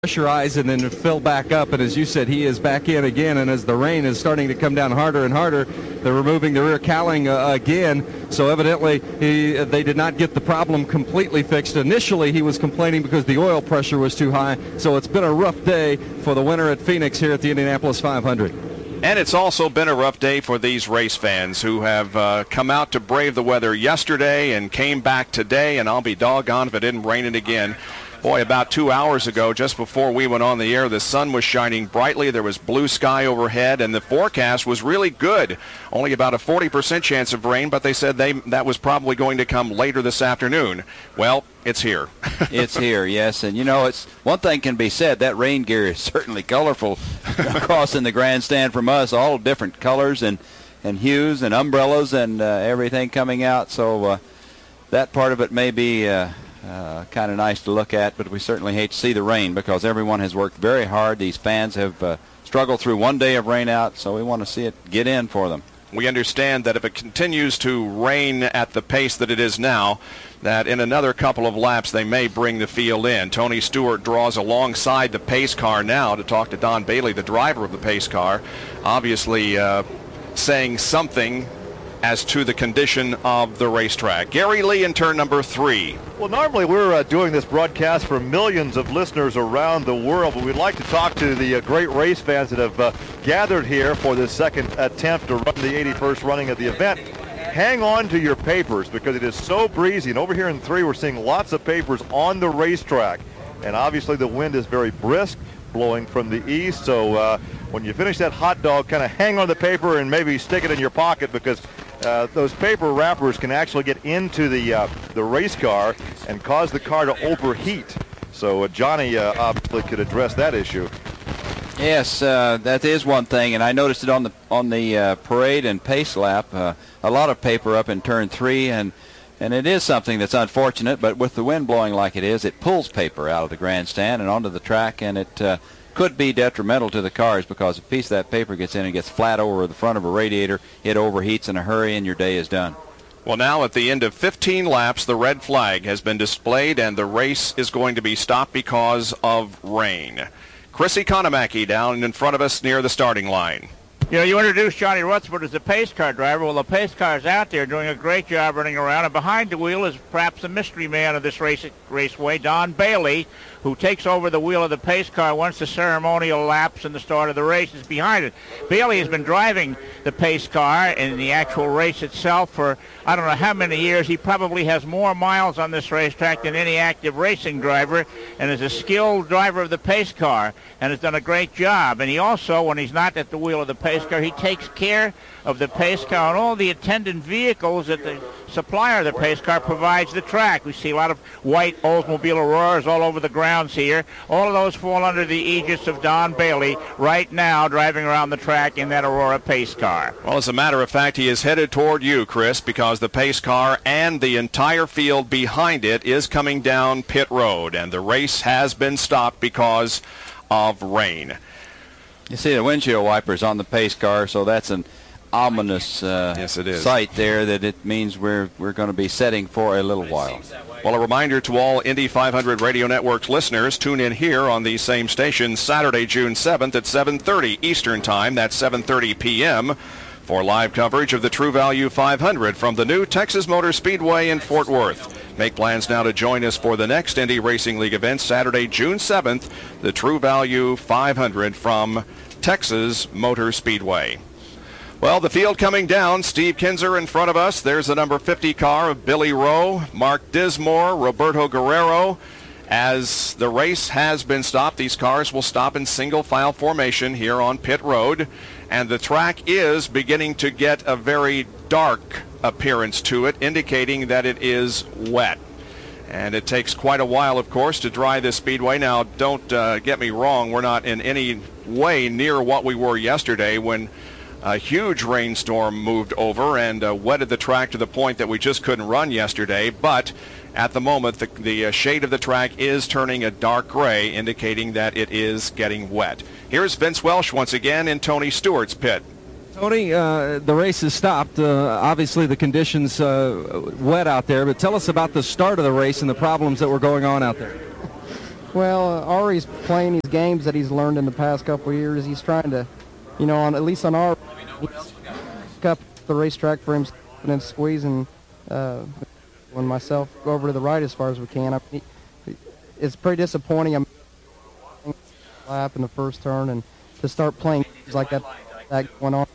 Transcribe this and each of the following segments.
pressurize and then fill back up, and as you said, he is back in again, and as the rain is starting to come down harder and harder, they're removing the rear cowling again, so evidently they did not get the problem completely fixed. Initially he was complaining because the oil pressure was too high, so it's been a rough day for the winter at Phoenix here at the Indianapolis 500. And it's also been a rough day for these race fans who have come out to brave the weather yesterday and came back today, and I'll be doggone if it didn't rain it again. Boy, about 2 hours ago, just before we went on the air, the sun was shining brightly. There was blue sky overhead, and the forecast was really good. Only about a 40% chance of rain, but they said that was probably going to come later this afternoon. Well, it's here. It's here, yes. And, you know, it's one thing can be said. That rain gear is certainly colorful across in the grandstand from us, all different colors and hues and umbrellas and everything coming out. So that part of it may be kind of nice to look at, but we certainly hate to see the rain because everyone has worked very hard. These fans have struggled through one day of rain out, so we want to see it get in for them. We understand that if it continues to rain at the pace that it is now, that in another couple of laps they may bring the field in. Tony Stewart draws alongside the pace car now to talk to Don Bailey, the driver of the pace car, obviously saying something as to the condition of the racetrack. Gary Lee in turn number 3. Well, normally we're doing this broadcast for millions of listeners around the world, but we'd like to talk to the great race fans that have gathered here for this second attempt to run the 81st running of the event. Hang on to your papers because it is so breezy, and over here in 3 we're seeing lots of papers on the racetrack, and obviously the wind is very brisk, blowing from the east, so when you finish that hot dog, kind of hang on the paper and maybe stick it in your pocket because those paper wrappers can actually get into the race car and cause the car to overheat. So Johnny obviously could address that issue. Yes, that is one thing, and I noticed it on the parade and pace lap. A lot of paper up in turn 3, and it is something that's unfortunate. But with the wind blowing like it is, it pulls paper out of the grandstand and onto the track, and it could be detrimental to the cars because a piece of that paper gets in and gets flat over the front of a radiator. It overheats in a hurry, and your day is done. Well, now at the end of 15 laps, the red flag has been displayed, and the race is going to be stopped because of rain. Chris Economaki down in front of us near the starting line. You know, you introduced Johnny Rutherford as the pace car driver. Well, the pace car is out there doing a great job running around, and behind the wheel is perhaps the mystery man of this raceway, Don Bailey, who takes over the wheel of the pace car once the ceremonial laps and the start of the race is behind it. Bailey has been driving the pace car in the actual race itself for I don't know how many years. He probably has more miles on this racetrack than any active racing driver, and is a skilled driver of the pace car and has done a great job. And he also, when he's not at the wheel of the pace car, he takes care of the pace car and all the attendant vehicles that the supplier of the pace car provides the track. We see a lot of white Oldsmobile Auroras all over the grounds here. All of those fall under the aegis of Don Bailey right now driving around the track in that Aurora pace car. Well, as a matter of fact, he is headed toward you, Chris, because the pace car and the entire field behind it is coming down pit road, and the race has been stopped because of rain. You see the windshield wipers on the pace car, so that's an ominous yes, it is. sight there that it means we're going to be setting for a little while. Well, a reminder to all Indy 500 Radio Network's listeners, tune in here on these same stations Saturday, June 7th at 7:30 Eastern Time. That's 7:30 p.m. for live coverage of the True Value 500 from the new Texas Motor Speedway in Fort Worth. Make plans now to join us for the next Indy Racing League event, Saturday, June 7th, the True Value 500 from Texas Motor Speedway. Well, the field coming down. Steve Kinzer in front of us. There's the number 50 car of Billy Rowe, Mark Dismore, Roberto Guerrero. As the race has been stopped, these cars will stop in single file formation here on pit road, and the track is beginning to get a very dark appearance to it, indicating that it is wet. And it takes quite a while, of course, to dry this speedway. Now, don't get me wrong, we're not in any way near what we were yesterday when a huge rainstorm moved over and wetted the track to the point that we just couldn't run yesterday. But at the moment, the shade of the track is turning a dark gray, indicating that it is getting wet. Here's Vince Welsh once again in Tony Stewart's pit. Tony, the race has stopped. Obviously, the conditions wet out there, but tell us about the start of the race and the problems that were going on out there. Well, Ari's playing these games that he's learned in the past couple of years. He's trying to, at least on our, up the racetrack for him and then squeezing when myself go over to the right as far as we can. It's pretty disappointing. I'm lap in the first turn and to start playing games like that going on.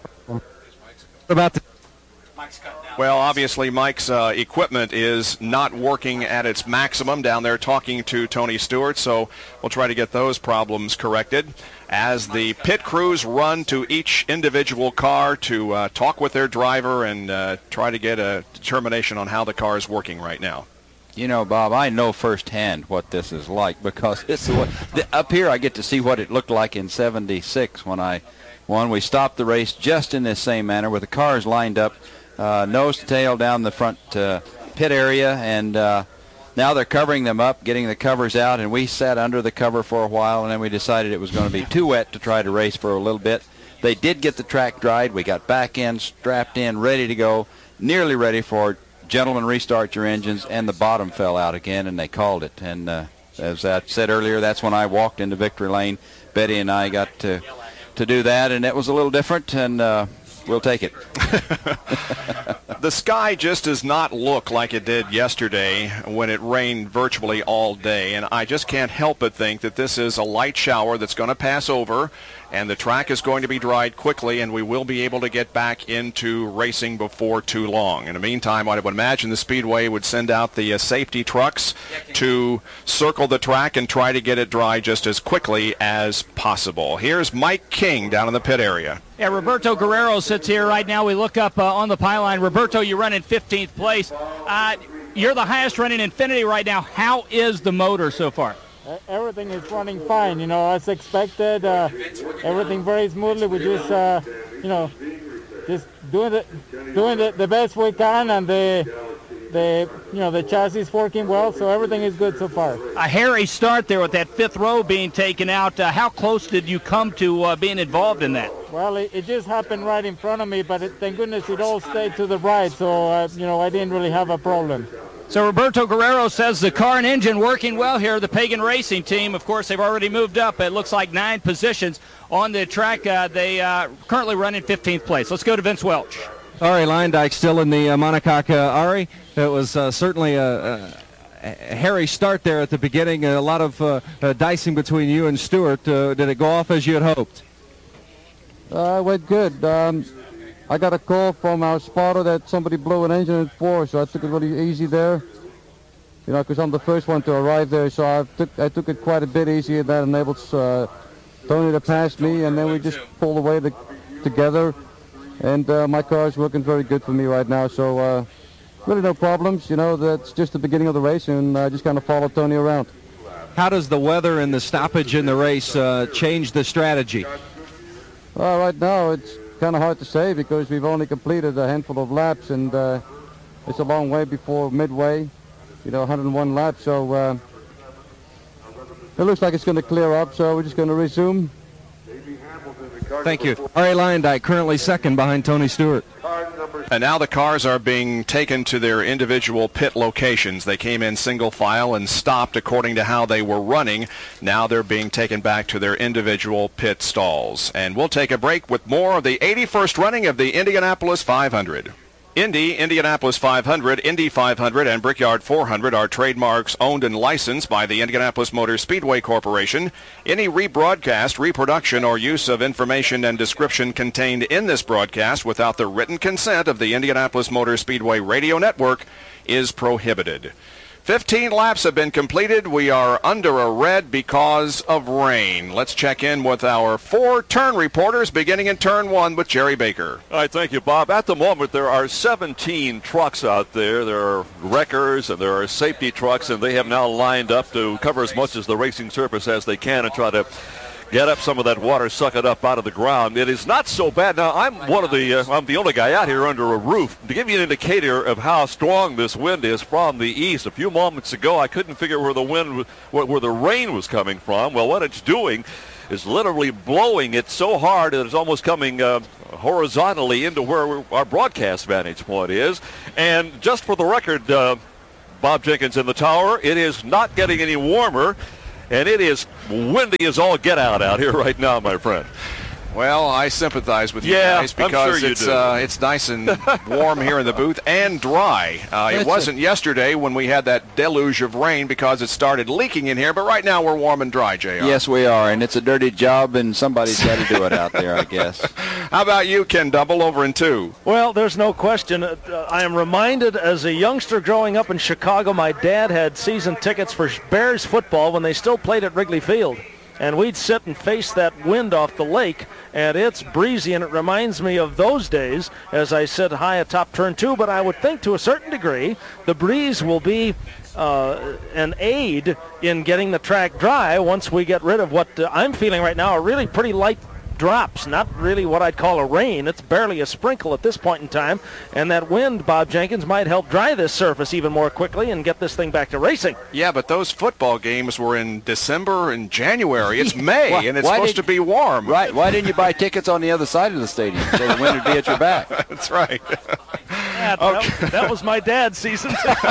About the Well, obviously, Mike's equipment is not working at its maximum down there talking to Tony Stewart, so we'll try to get those problems corrected as the pit crews run to each individual car to talk with their driver and try to get a determination on how the car is working right now. You know, Bob, I know firsthand what this is like because up here I get to see what it looked like in '76 when I won. We stopped the race just in this same manner with the cars lined up, nose to tail down the front pit area, and now they're covering them up, getting the covers out, and we sat under the cover for a while, and then we decided it was going to be too wet to try to race for a little bit. They did get the track dried. We got back in, strapped in, ready to go, nearly ready for gentlemen, restart your engines, and the bottom fell out again, and they called it. And as I said earlier, that's when I walked into victory lane. Betty and I got to do that, and it was a little different, and we'll take it. The sky just does not look like it did yesterday when it rained virtually all day, and I just can't help but think that this is a light shower that's going to pass over, and the track is going to be dried quickly, and we will be able to get back into racing before too long. In the meantime, I would imagine the Speedway would send out the safety trucks to circle the track and try to get it dry just as quickly as possible. Here's Mike King down in the pit area. Yeah, Roberto Guerrero sits here right now. We look up on the pylon. Roberto, you run in 15th place. You're the highest running Infiniti right now. How is the motor so far? Everything is running fine, as expected. Everything very smoothly. We just, just doing the best we can, and the chassis is working well, so everything is good so far. A hairy start there with that fifth row being taken out. How close did you come to being involved in that? Well, it just happened right in front of me, but thank goodness it all stayed to the right, so I didn't really have a problem. So Roberto Guerrero says the car and engine working well here. The Pagan Racing team, of course, they've already moved up. It looks like 9 positions on the track. They currently run in 15th place. Let's go to Vince Welch. Ari Leindyke still in the monocoque. Ari, it was certainly a hairy start there at the beginning. A lot of dicing between you and Stewart. Did it go off as you had hoped? It went good. I got a call from our spotter that somebody blew an engine in 4, so I took it really easy there. Because I'm the first one to arrive there, so I took it quite a bit easier. That enabled Tony to pass me, and then we just pulled away together. And my car is working very good for me right now, so really no problems. That's just the beginning of the race, and I just kind of follow Tony around. How does the weather and the stoppage in the race change the strategy? Right now it's kind of hard to say because we've only completed a handful of laps, and it's a long way before midway, 101 laps, so it looks like it's going to clear up, so we're just going to resume. Thank you. Ari Leindyke currently second behind Tony Stewart. And now the cars are being taken to their individual pit locations. They came in single file and stopped according to how they were running. Now they're being taken back to their individual pit stalls. And we'll take a break with more of the 81st running of the Indianapolis 500. Indianapolis 500, Indy 500, and Brickyard 400 are trademarks owned and licensed by the Indianapolis Motor Speedway Corporation. Any rebroadcast, reproduction, or use of information and description contained in this broadcast without the written consent of the Indianapolis Motor Speedway Radio Network is prohibited. 15 laps have been completed. We are under a red because of rain. Let's check in with our 4 turn reporters, beginning in turn 1 with Jerry Baker. All right, thank you, Bob. At the moment, there are 17 trucks out there. There are wreckers and there are safety trucks, and they have now lined up to cover as much of the racing surface as they can and try to get up some of that water, suck it up out of the ground. It is not so bad. Now, I'm the only guy out here under a roof. To give you an indicator of how strong this wind is from the east, a few moments ago, I couldn't figure where the rain was coming from. Well, what it's doing is literally blowing it so hard that it's almost coming horizontally into where our broadcast vantage point is. And just for the record, Bob Jenkins in the tower, it is not getting any warmer. and it is windy as all get out here right now, my friend. Well, I sympathize with you guys because I'm sure you do. It's nice and warm here in the booth and dry. It wasn't yesterday when we had that deluge of rain because it started leaking in here, but right now we're warm and dry, JR. Yes, we are, and it's a dirty job, and somebody's got to do it out there, I guess. How about you, Ken Double, over in 2? Well, there's no question. I am reminded as a youngster growing up in Chicago, my dad had season tickets for Bears football when they still played at Wrigley Field. And we'd sit and face that wind off the lake, and it's breezy, and it reminds me of those days as I sit high atop turn 2. But I would think to a certain degree the breeze will be an aid in getting the track dry once we get rid of what I'm feeling right now, a really pretty light drops, not really what I'd call a rain. It's barely a sprinkle at this point in time, and that wind, Bob Jenkins, might help dry this surface even more quickly and get this thing back to racing. Yeah, but those football games were in December and January. It's May, and it's supposed to be warm. Right. Why didn't you buy tickets on the other side of the stadium so the wind would be at your back? That's right. Yeah, that was my dad's season tickets.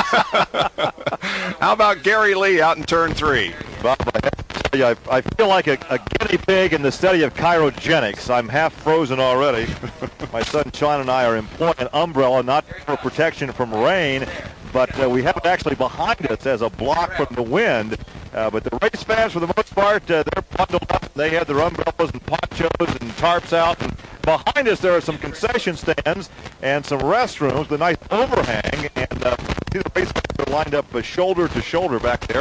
How about Gary Lee out in turn 3? Bob, I feel like a guinea pig in the study of cryogenics. I'm half frozen already. My son Sean and I are employing an umbrella, not for protection from rain, but we have it actually behind us as a block from the wind. But the race fans, for the most part, they're bundled up. They have their umbrellas and ponchos and tarps out. And behind us, there are some concession stands and some restrooms, the nice overhang. And see the race fans are lined up shoulder to shoulder back there.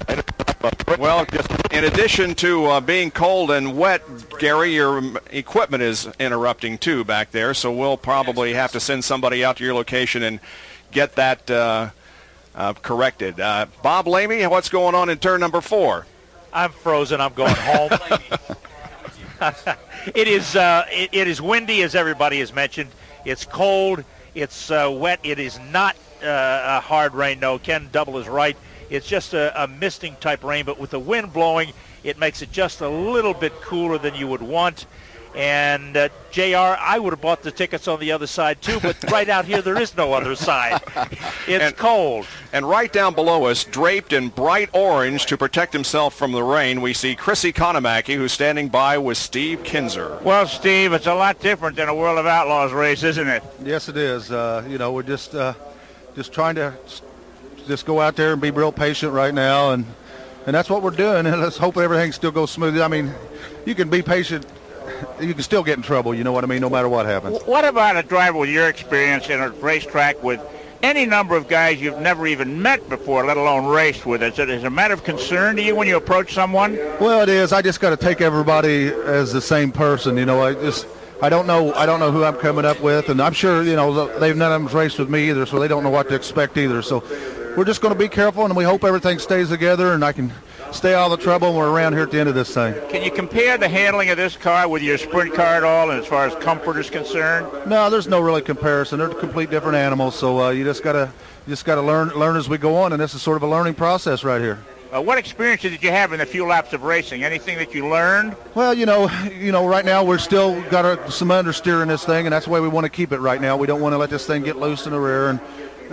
Well, in addition to being cold and wet, Gary, your equipment is interrupting too back there, so we'll probably have to send somebody out to your location and get that corrected. Bob Lamey, what's going on in turn number 4? I'm frozen. I'm going home. It is windy, as everybody has mentioned. It's cold. It's wet. It is not a hard rain. No, Ken Double is right. It's just a misting type rain, but with the wind blowing, it makes it just a little bit cooler than you would want. And JR, I would have bought the tickets on the other side too, but right out here there is no other side. It's cold. And right down below us, draped in bright orange to protect himself from the rain, we see Chris Economaki, who's standing by with Steve Kinzer. Well, Steve, it's a lot different than a World of Outlaws race, isn't it? Yes, it is. We're just trying to just go out there and be real patient right now, and that's what we're doing, and let's hope everything still goes smoothly. I mean, you can be patient, you can still get in trouble, you know what I mean, no matter what happens. What about a driver with your experience in a racetrack with any number of guys you've never even met before, let alone raced with? Is it a matter of concern to you when you approach someone? Well, it is. I just got to take everybody as the same person, you know. I don't know who I'm coming up with, and I'm sure, you know, none of them's raced with me either, so they don't know what to expect either. So we're just going to be careful, and we hope everything stays together, and I can stay out of the trouble when we're around here at the end of this thing. Can you compare the handling of this car with your sprint car at all, and as far as comfort is concerned? No, there's no really comparison. They're complete different animals, so you just gotta learn as we go on, and this is sort of a learning process right here. What experiences did you have in the few laps of racing? Anything that you learned? Well, you know, right now we're still got some understeer in this thing, and that's the way we want to keep it right now. We don't want to let this thing get loose in the rear. And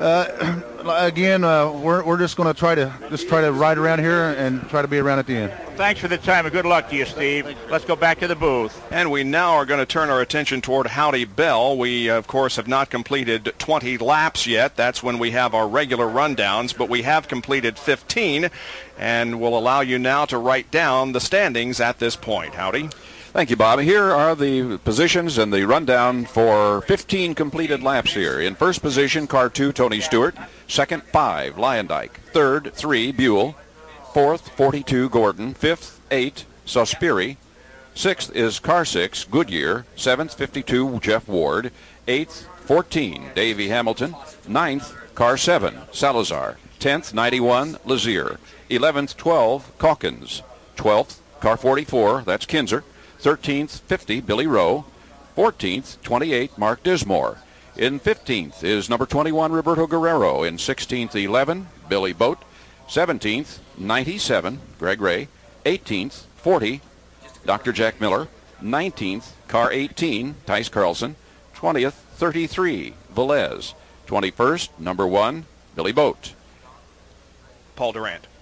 we're just going to try to ride around here and try to be around at the end. Thanks for the time, and good luck to you, Steve. Let's go back to the booth. And we now are going to turn our attention toward Howdy Bell. We, of course, have not completed 20 laps yet. That's when we have our regular rundowns, but we have completed 15, and we'll allow you now to write down the standings at this point. Howdy. Thank you, Bob. Here are the positions and the rundown for 15 completed laps here. In first position, car 2, Tony Stewart. Second, 5, Lyondike. Third, 3, Buell. Fourth, 42, Gordon. Fifth, 8, Sospiri. Sixth is car 6, Goodyear. Seventh, 52, Jeff Ward. Eighth, 14, Davey Hamilton. Ninth, car 7, Salazar. 10th, 91, Lazier. 11th, 12, Calkins. 12th, car 44, that's Kinzer. 13th, 50, Billy Rowe. 14th, 28, Mark Dismore. In 15th is number 21, Roberto Guerrero. In 16th, 11, Billy Boat. 17th, 97, Greg Ray. 18th, 40, Dr. Jack Miller. 19th, car 18, Tice Carlson. 20th, 33, Velez. 21st, number 1, Billy Boat. Paul Durant.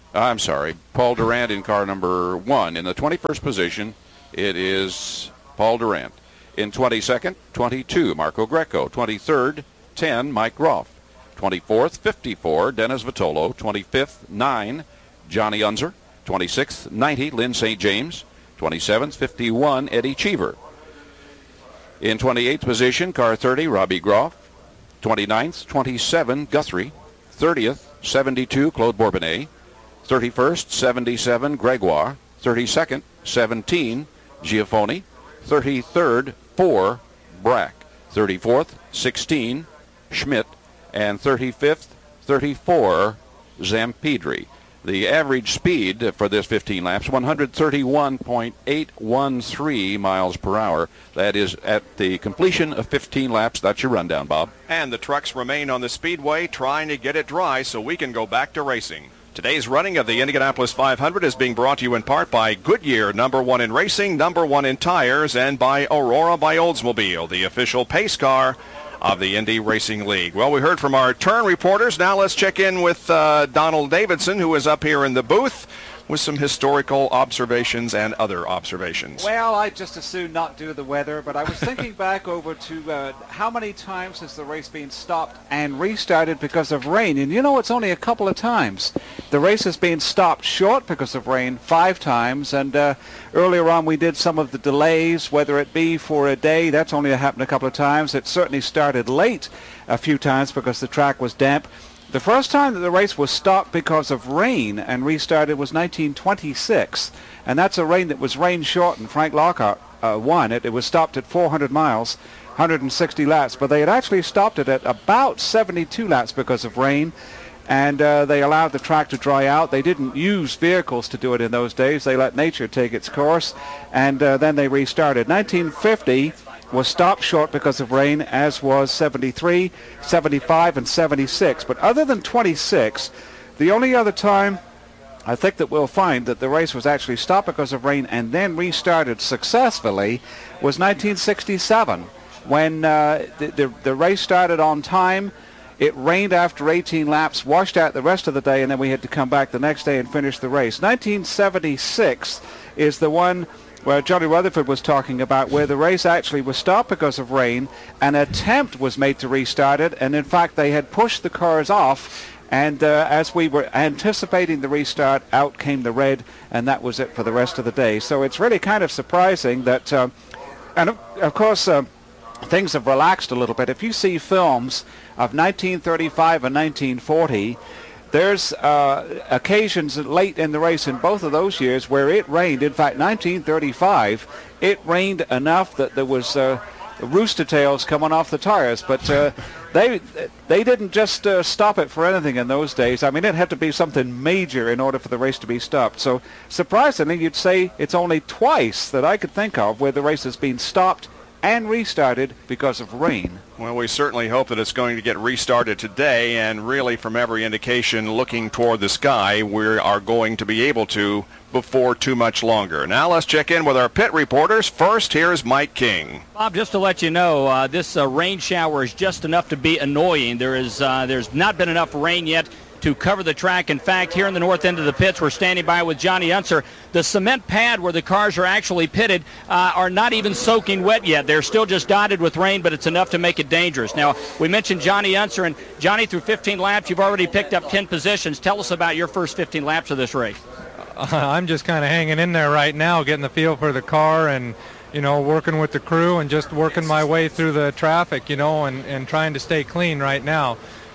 I'm sorry, Paul Durant in car number 1. In the 21st position, it is Paul Durant. In 22nd, 22, Marco Greco. 23rd, 10, Mike Groff. 24th, 54, Dennis Vitolo. 25th, 9, Johnny Unser. 26th, 90, Lynn St. James. 27th, 51, Eddie Cheever. In 28th position, car 30, Robbie Groff. 29th, 27, Guthrie. 30th, 72, Claude Bourbonnais. 31st, 77, Gregoire. 32nd, 17, Giafoni. 33rd, 4, Brack. 34th, 16, Schmidt. And 35th, 34, Zampedri. The average speed for this 15 laps, 131.813 miles per hour. That is at the completion of 15 laps. That's your rundown, Bob. And the trucks remain on the speedway trying to get it dry so we can go back to racing. Today's running of the Indianapolis 500 is being brought to you in part by Goodyear, #1 in racing, #1 in tires, and by Aurora by Oldsmobile, the official pace car of the Indy Racing League. Well, we heard from our turn reporters. Now let's check in with Donald Davidson, who is up here in the booth with some historical observations and other observations. Well, I'd just as soon not do the weather, but I was thinking back over to how many times has the race been stopped and restarted because of rain? And you know, it's only a couple of times. The race has been stopped short because of rain 5 times, and earlier on we did some of the delays, whether it be for a day. That's only happened a couple of times. It certainly started late a few times because the track was damp. The first time that the race was stopped because of rain and restarted was 1926, and that's a rain that was rain short, and Frank Lockhart won it. It was stopped at 400 miles, 160 laps, but they had actually stopped it at about 72 laps because of rain, and they allowed the track to dry out. They didn't use vehicles to do it in those days. They let nature take its course, and then they restarted. 1950 was stopped short because of rain, as was 73, 75, and 76. But other than 26, the only other time I think that we'll find that the race was actually stopped because of rain and then restarted successfully was 1967, when the race started on time. It rained after 18 laps, washed out the rest of the day, and then we had to come back the next day and finish the race. 1976 is the one where Johnny Rutherford was talking about, where the race actually was stopped because of rain. An attempt was made to restart it, and in fact they had pushed the cars off, and as we were anticipating the restart, out came the red, and that was it for the rest of the day. So it's really kind of surprising that, and of course things have relaxed a little bit. If you see films of 1935 and 1940, there's occasions late in the race in both of those years where it rained. In fact, 1935, it rained enough that there was rooster tails coming off the tires. But they didn't just stop it for anything in those days. I mean, it had to be something major in order for the race to be stopped. So surprisingly, you'd say it's only twice that I could think of where the race has been stopped and restarted because of rain. Well, we certainly hope that it's going to get restarted today, and really from every indication looking toward the sky, we are going to be able to before too much longer. Now let's check in with our pit reporters. First, here's Mike King. Bob, just to let you know, this rain shower is just enough to be annoying. There's not been enough rain yet to cover the track. In fact, here in the north end of the pits, we're standing by with Johnny Unser. The cement pad where the cars are actually pitted are not even soaking wet yet. They're still just dotted with rain, but it's enough to make it dangerous. Now, we mentioned Johnny Unser, and Johnny, through 15 laps, you've already picked up 10 positions. Tell us about your first 15 laps of this race. I'm just kind of hanging in there right now, getting the feel for the car and, you know, working with the crew and just working my way through the traffic, you know, and trying to stay clean right now.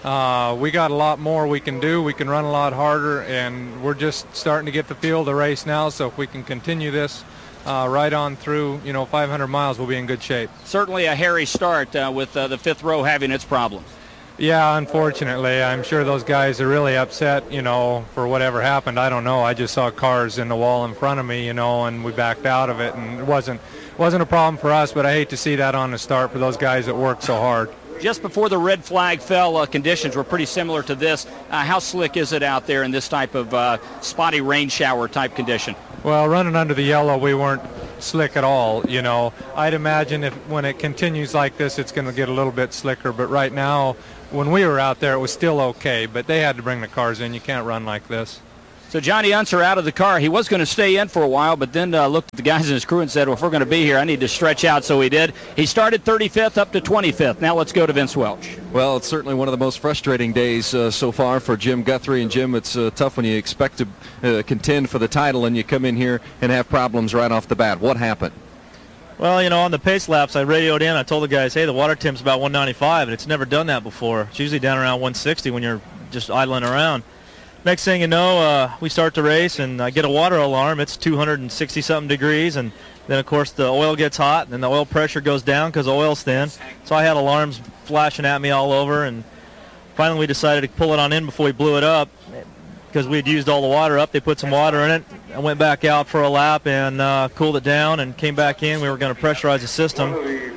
We got a lot more we can do. We can run a lot harder, and we're just starting to get the feel of the race now. So if we can continue this right on through, 500 miles, we'll be in good shape. Certainly a hairy start with the fifth row having its problems. Yeah, unfortunately. I'm sure those guys are really upset, for whatever happened. I don't know. I just saw cars in the wall in front of me, and we backed out of it, and it wasn't a problem for us, but I hate to see that on the start for those guys that worked so hard. Just before the red flag fell, conditions were pretty similar to this. How slick is it out there in this type of spotty rain shower type condition? Well, running under the yellow, we weren't slick at all, I'd imagine when it continues like this, it's going to get a little bit slicker. But right now, when we were out there, it was still okay. But they had to bring the cars in. You can't run like this. So Johnny Unser out of the car. He was going to stay in for a while, but then looked at the guys in his crew and said, well, if we're going to be here, I need to stretch out. So he did. He started 35th up to 25th. Now let's go to Vince Welch. Well, it's certainly one of the most frustrating days so far for Jim Guthrie. And, Jim, it's tough when you expect to contend for the title and you come in here and have problems right off the bat. What happened? Well, on the pace laps, I radioed in. I told the guys, hey, the water temp's about 195, and it's never done that before. It's usually down around 160 when you're just idling around. Next thing you know, we start the race, and I get a water alarm. It's 260-something degrees, and then, of course, the oil gets hot, and then the oil pressure goes down because the oil's thin. So I had alarms flashing at me all over, and finally we decided to pull it on in before we blew it up because we had used all the water up. They put some water in it. I went back out for a lap and cooled it down and came back in. We were going to pressurize the system.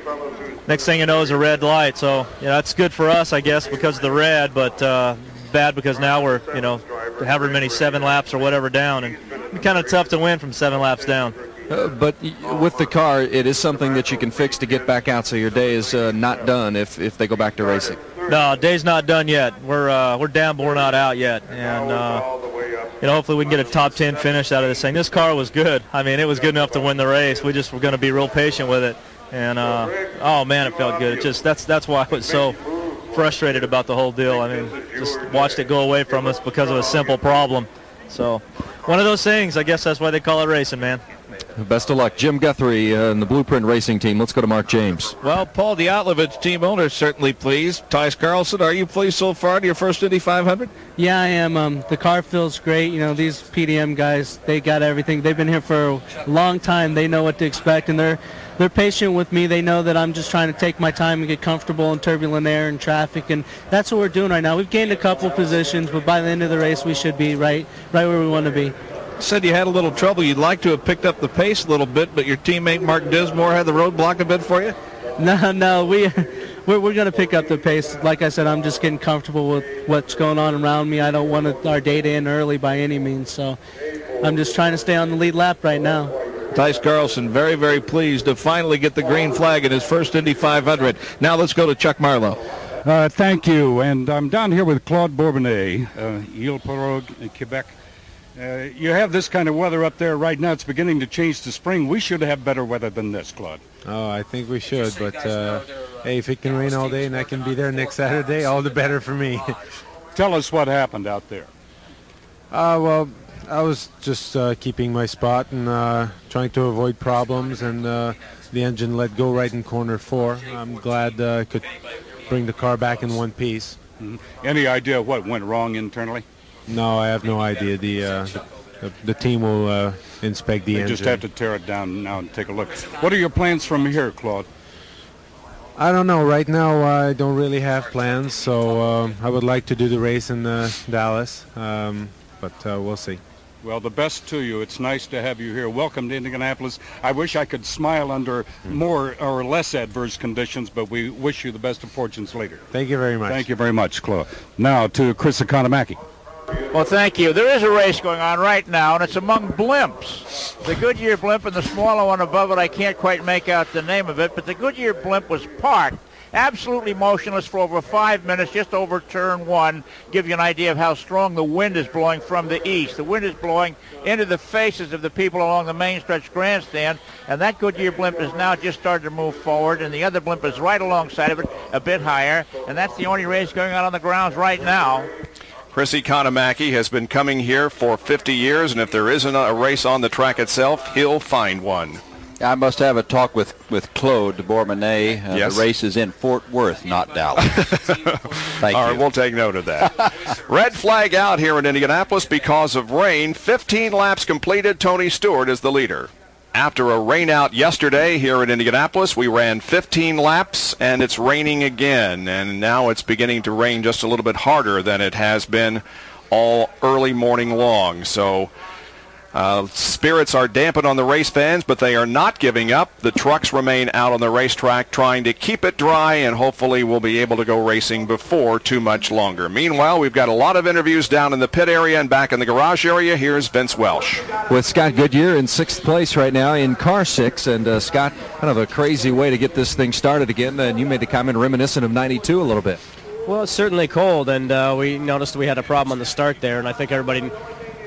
Next thing you know is a red light. So, that's good for us, I guess, because of the red, but bad because now we're, however many 7 laps or whatever down, and it's kind of tough to win from 7 laps down. But with the car, it is something that you can fix to get back out, so your day is not done if they go back to racing. No, day's not done yet. We're down, but we're not out yet, and hopefully we can get a top 10 finish out of this thing. This car was good. I mean, it was good enough to win the race. We just were going to be real patient with it, and oh man, it felt good. It just that's why I was so frustrated about the whole deal. I mean, just watched it go away from us because of a simple problem. So, one of those things. I guess that's why they call it racing, man. Best of luck. Jim Guthrie and the Blueprint Racing Team. Let's go to Mark James. Well, Paul Diatlevich, team owner, is certainly pleased. Tice Carlson, are you pleased so far to your first Indy 500? Yeah, I am. The car feels great. These PDM guys, they got everything. They've been here for a long time. They know what to expect, and they're patient with me. They know that I'm just trying to take my time and get comfortable in turbulent air and traffic, and that's what we're doing right now. We've gained a couple positions, but by the end of the race, we should be right where we want to be. Said you had a little trouble. You'd like to have picked up the pace a little bit, but your teammate Mark Dismore had the roadblock a bit for you? No, we're going to pick up the pace. Like I said, I'm just getting comfortable with what's going on around me. I don't want our day to end early by any means, so I'm just trying to stay on the lead lap right now. Tice Carlson, very, very pleased to finally get the green flag in his first Indy 500. Now let's go to Chuck Marlowe. Thank you, and I'm down here with Claude Bourbonnais, Ile-Pirogue in Quebec. You have this kind of weather up there right now. It's beginning to change to spring. We should have better weather than this, Claude. Oh, I think we should, but hey, if it can rain all day and I can be there next Saturday, all the better for me. Tell us what happened out there. Well, I was just keeping my spot and trying to avoid problems, and the engine let go right in corner 4. I'm glad I could bring the car back in one piece. Mm-hmm. Any idea what went wrong internally? No, I have no idea. The team will inspect the engine. They just have to tear it down now and take a look. What are your plans from here, Claude? I don't know. Right now, I don't really have plans, so I would like to do the race in Dallas, but we'll see. Well, the best to you. It's nice to have you here. Welcome to Indianapolis. I wish I could smile under more or less adverse conditions, but we wish you the best of fortunes later. Thank you very much. Thank you very much, Claude. Now to Chris Economaki. Well, thank you. There is a race going on right now, and it's among blimps. The Goodyear blimp and the smaller one above it, I can't quite make out the name of it, but the Goodyear blimp was parked, absolutely motionless for over 5 minutes, just over turn 1. Give you an idea of how strong the wind is blowing from the east. The wind is blowing into the faces of the people along the main stretch grandstand, and that Goodyear blimp is now just starting to move forward, and the other blimp is right alongside of it, a bit higher, and that's the only race going on the grounds right now. Chris Economaki has been coming here for 50 years, and if there isn't a race on the track itself, he'll find one. I must have a talk with Claude Bourbonnais. Yes. The race is in Fort Worth, not Dallas. Thank you. All right, we'll take note of that. Red flag out here in Indianapolis because of rain. 15 laps completed. Tony Stewart is the leader. After a rainout yesterday here in Indianapolis, we ran 15 laps, and it's raining again. And now it's beginning to rain just a little bit harder than it has been all early morning long. So spirits are dampened on the race fans, but they are not giving up. The trucks remain out on the racetrack trying to keep it dry, and hopefully we'll be able to go racing before too much longer. Meanwhile, we've got a lot of interviews down in the pit area and back in the garage area. Here's Vince Welsh. With Scott Goodyear in 6th place right now in car 6, and Scott, kind of a crazy way to get this thing started again, and you made the comment reminiscent of 92 a little bit. Well, it's certainly cold, and we noticed we had a problem on the start there, and I think everybody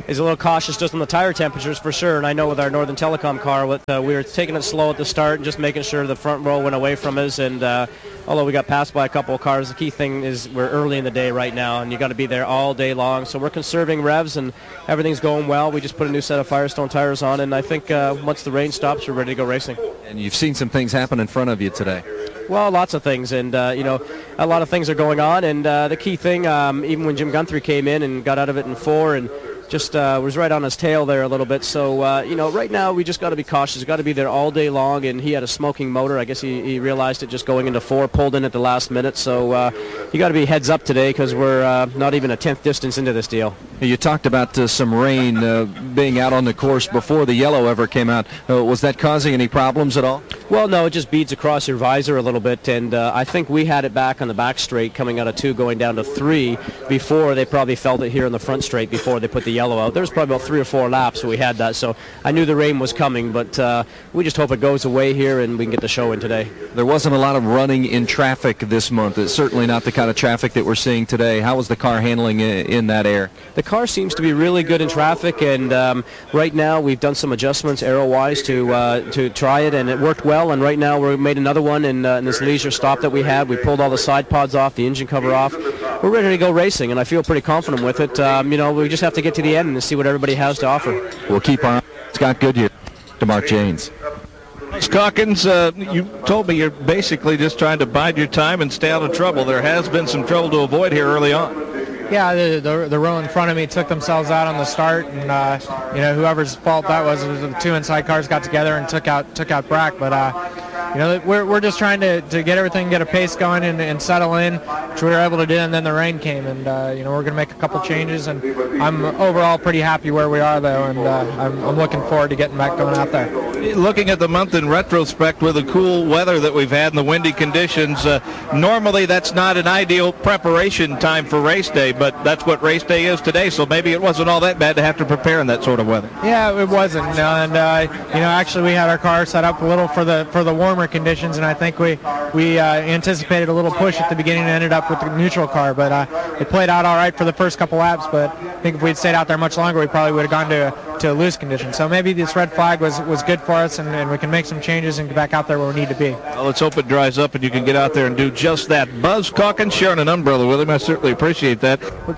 is a little cautious just on the tire temperatures for sure. And I know with our Northern Telecom car, we were taking it slow at the start and just making sure the front row went away from us. And although we got passed by a couple of cars, the key thing is we're early in the day right now, and you got to be there all day long. So we're conserving revs, and everything's going well. We just put a new set of Firestone tires on, and I think once the rain stops, we're ready to go racing. And you've seen some things happen in front of you today. Well, lots of things, and a lot of things are going on. And the key thing, even when Jim Guthrie came in and got out of it in 4 and just was right on his tail there a little bit. So, right now we just got to be cautious. We've got to be there all day long, and he had a smoking motor. I guess he realized it just going into 4, pulled in at the last minute. So you got to be heads up today because we're not even a 10th distance into this deal. You talked about some rain being out on the course before the yellow ever came out. Was that causing any problems at all? Well, no, it just beads across your visor a little bit, and I think we had it back on the back straight coming out of 2 going down to 3 before they probably felt it here in the front straight before they put the yellow out. There was probably about 3 or 4 laps we had that, so I knew the rain was coming, but we just hope it goes away here and we can get the show in today. There wasn't a lot of running in traffic this month. It's certainly not the kind of traffic that we're seeing today. How was the car handling in that air? The car seems to be really good in traffic, and right now we've done some adjustments aero-wise to try it, and it worked well. And right now we made another one in this leisure stop that we had. We pulled all the side pods off, the engine cover off. We're ready to go racing, and I feel pretty confident with it. We just have to get to the end and see what everybody has to offer. We'll keep our Scott Goodyear to Mark Janes. Calkins, you told me you're basically just trying to bide your time and stay out of trouble. There has been some trouble to avoid here early on. Yeah, the row in front of me took themselves out on the start, and whoever's fault that was the 2 inside cars got together and took out Brack. But we're just trying to get everything, get a pace going and settle in, which we were able to do. And then the rain came, and we're going to make a couple changes. And I'm overall pretty happy where we are, though, and I'm looking forward to getting back going out there. Looking at the month in retrospect with the cool weather that we've had and the windy conditions, normally that's not an ideal preparation time for race day, but that's what race day is today, so maybe it wasn't all that bad to have to prepare in that sort of weather. Yeah, it wasn't, and actually we had our car set up a little for the warmer conditions, and I think we anticipated a little push at the beginning and ended up with the neutral car, but it played out all right for the first couple laps. But I think if we'd stayed out there much longer, we probably would have gone to loose conditions. So maybe this red flag was good for us, and we can make some changes and get back out there where we need to be. Well, let's hope it dries up and you can get out there and do just that. Buzz Calkins sharing an umbrella with him. I certainly appreciate that.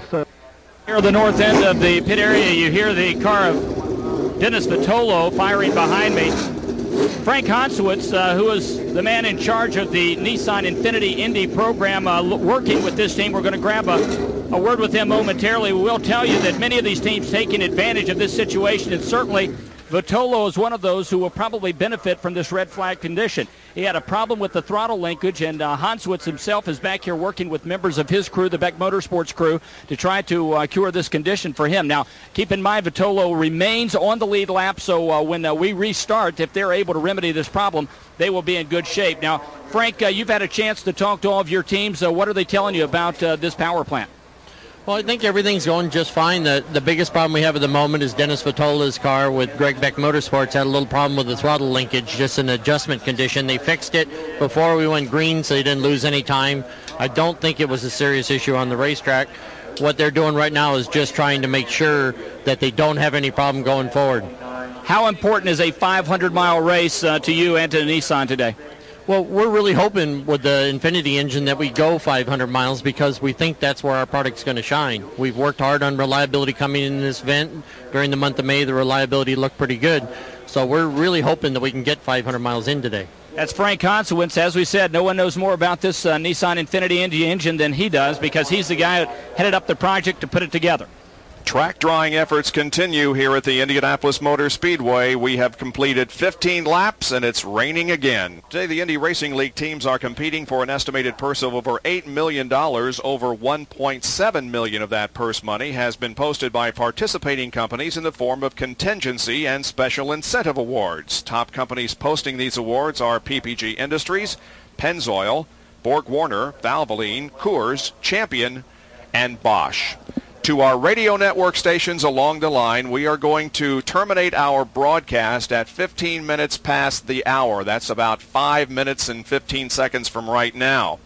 Here at the north end of the pit area, you hear the car of Dennis Vitolo firing behind me. Frank Hanswitz, who is the man in charge of the Nissan Infiniti Indy program, working with this team. We're going to grab a word with him momentarily. We will tell you that many of these teams taking advantage of this situation, and certainly Vitolo is one of those who will probably benefit from this red flag condition. He had a problem with the throttle linkage, and Hanswitz himself is back here working with members of his crew, the Beck Motorsports crew, to try to cure this condition for him. Now, keep in mind, Vitolo remains on the lead lap, so when we restart, if they're able to remedy this problem, they will be in good shape. Now, Frank, you've had a chance to talk to all of your teams. What are they telling you about this power plant? Well, I think everything's going just fine. The biggest problem we have at the moment is Dennis Vitola's car with Greg Beck Motorsports had a little problem with the throttle linkage, just an adjustment condition. They fixed it before we went green, so they didn't lose any time. I don't think it was a serious issue on the racetrack. What they're doing right now is just trying to make sure that they don't have any problem going forward. How important is a 500-mile race to you and to Nissan today? Well, we're really hoping with the Infiniti engine that we go 500 miles because we think that's where our product's going to shine. We've worked hard on reliability coming in this event. During the month of May, the reliability looked pretty good. So we're really hoping that we can get 500 miles in today. That's Frank Hanswitz. As we said, no one knows more about this Nissan Infiniti Indy engine than he does because he's the guy that headed up the project to put it together. Track drawing efforts continue here at the Indianapolis Motor Speedway. We have completed 15 laps and it's raining again. Today the Indy Racing League teams are competing for an estimated purse of over $8 million. Over $1.7 million of that purse money has been posted by participating companies in the form of contingency and special incentive awards. Top companies posting these awards are PPG Industries, Pennzoil, Borg-Warner, Valvoline, Coors, Champion, and Bosch. To our radio network stations along the line, we are going to terminate our broadcast at 15 minutes past the hour. That's about 5 minutes and 15 seconds from right now.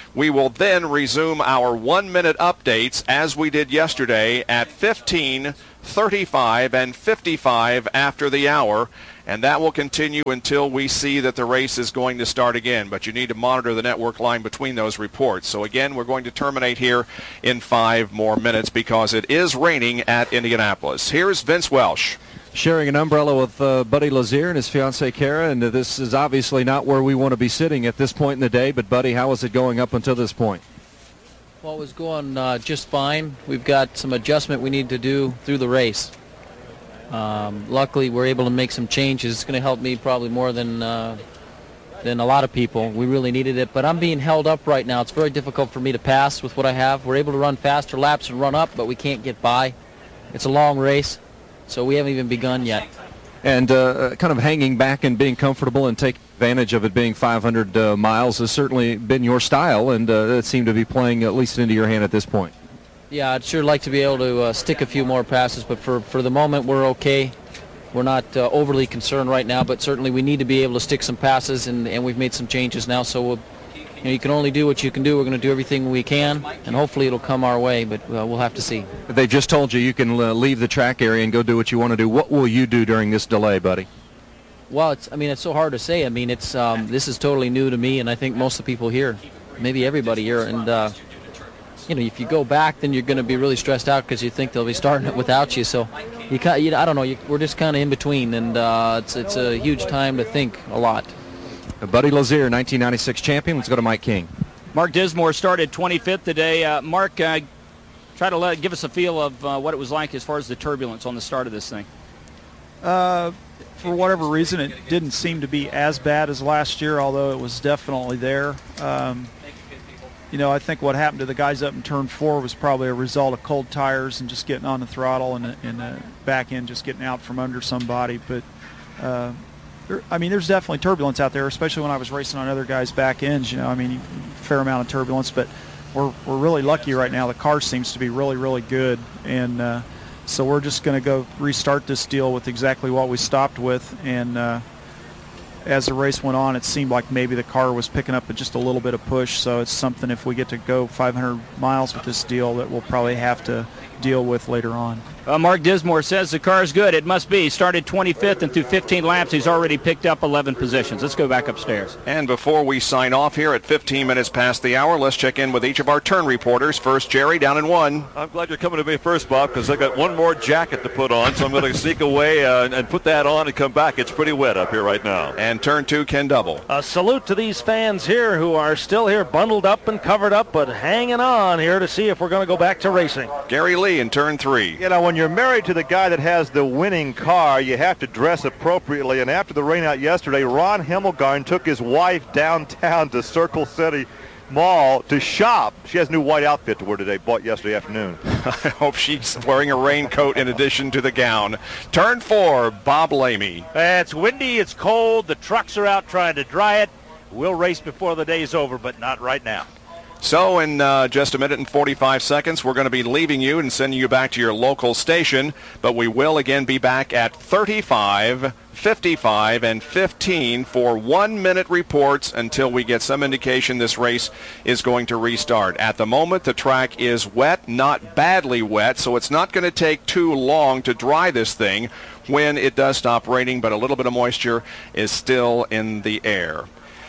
We will then resume our 1-minute updates as we did yesterday at 15, 35, and 55 after the hour. And that will continue until we see that the race is going to start again. But you need to monitor the network line between those reports. So again, we're going to terminate here in 5 more minutes because it is raining at Indianapolis. Here's Vince Welsh. Sharing an umbrella with Buddy Lazier and his fiancée Kara, and this is obviously not where we want to be sitting at this point in the day. But Buddy, how is it going up until this point? Well, it was going just fine. We've got some adjustment we need to do through the race. Luckily, we're able to make some changes. It's going to help me probably more than a lot of people. We really needed it, but I'm being held up right now. It's very difficult for me to pass with what I have. We're able to run faster laps and run up, but we can't get by. It's a long race, so we haven't even begun yet. And kind of hanging back and being comfortable and taking advantage of it being 500 miles has certainly been your style, and it seemed to be playing at least into your hand at this point. Yeah, I'd sure like to be able to stick a few more passes, but for the moment we're okay. We're not overly concerned right now, but certainly we need to be able to stick some passes, and we've made some changes now, so you can only do what you can do. We're going to do everything we can, and hopefully it'll come our way, but we'll have to see. They just told you can leave the track area and go do what you want to do. What will you do during this delay, buddy? Well, it's so hard to say. I mean, this is totally new to me, and I think most of the people here, maybe everybody here, and if you go back, then you're going to be really stressed out because you think they'll be starting it without you. So, I don't know. We're just kind of in between, and it's a huge time to think a lot. Buddy Lazier, 1996 champion. Let's go to Mike King. Mark Dismore started 25th today. Mark, try to give us a feel of what it was like as far as the turbulence on the start of this thing. For whatever reason, it didn't seem to be as bad as last year, although it was definitely there. I think what happened to the guys up in Turn 4 was probably a result of cold tires and just getting on the throttle and the back end just getting out from under somebody. But, there's definitely turbulence out there, especially when I was racing on other guys' back ends. Fair amount of turbulence. But we're really lucky right now. The car seems to be really, really good. And so we're just going to go restart this deal with exactly what we stopped with. And as the race went on, it seemed like maybe the car was picking up just a little bit of push. So it's something, if we get to go 500 miles with this deal, that we'll probably have to deal with later on. Mark Dismore says the car's good. It must be. He started 25th, and through 15 laps, he's already picked up 11 positions. Let's go back upstairs. And before we sign off here at 15 minutes past the hour, let's check in with each of our turn reporters. First, Jerry, down in 1. I'm glad you're coming to me first, Bob, because I got one more jacket to put on, so I'm going to sneak away and put that on and come back. It's pretty wet up here right now. And turn 2, Ken Double. A salute to these fans here who are still here bundled up and covered up, but hanging on here to see if we're going to go back to racing. Gary Lee in turn 3. When you're married to the guy that has the winning car, you have to dress appropriately. And after the rain out yesterday, Ron Himmelgarn took his wife downtown to Circle City Mall to shop. She has a new white outfit to wear today, bought yesterday afternoon. I hope she's wearing a raincoat in addition to the gown. Turn 4, Bob Lamey. It's windy, it's cold, the trucks are out trying to dry it. We'll race before the day's over, but not right now. So in just a minute and 45 seconds, we're going to be leaving you and sending you back to your local station, but we will again be back at 35, 55, and 15 for 1-minute reports until we get some indication this race is going to restart. At the moment, the track is wet, not badly wet, so it's not going to take too long to dry this thing when it does stop raining, but a little bit of moisture is still in the air.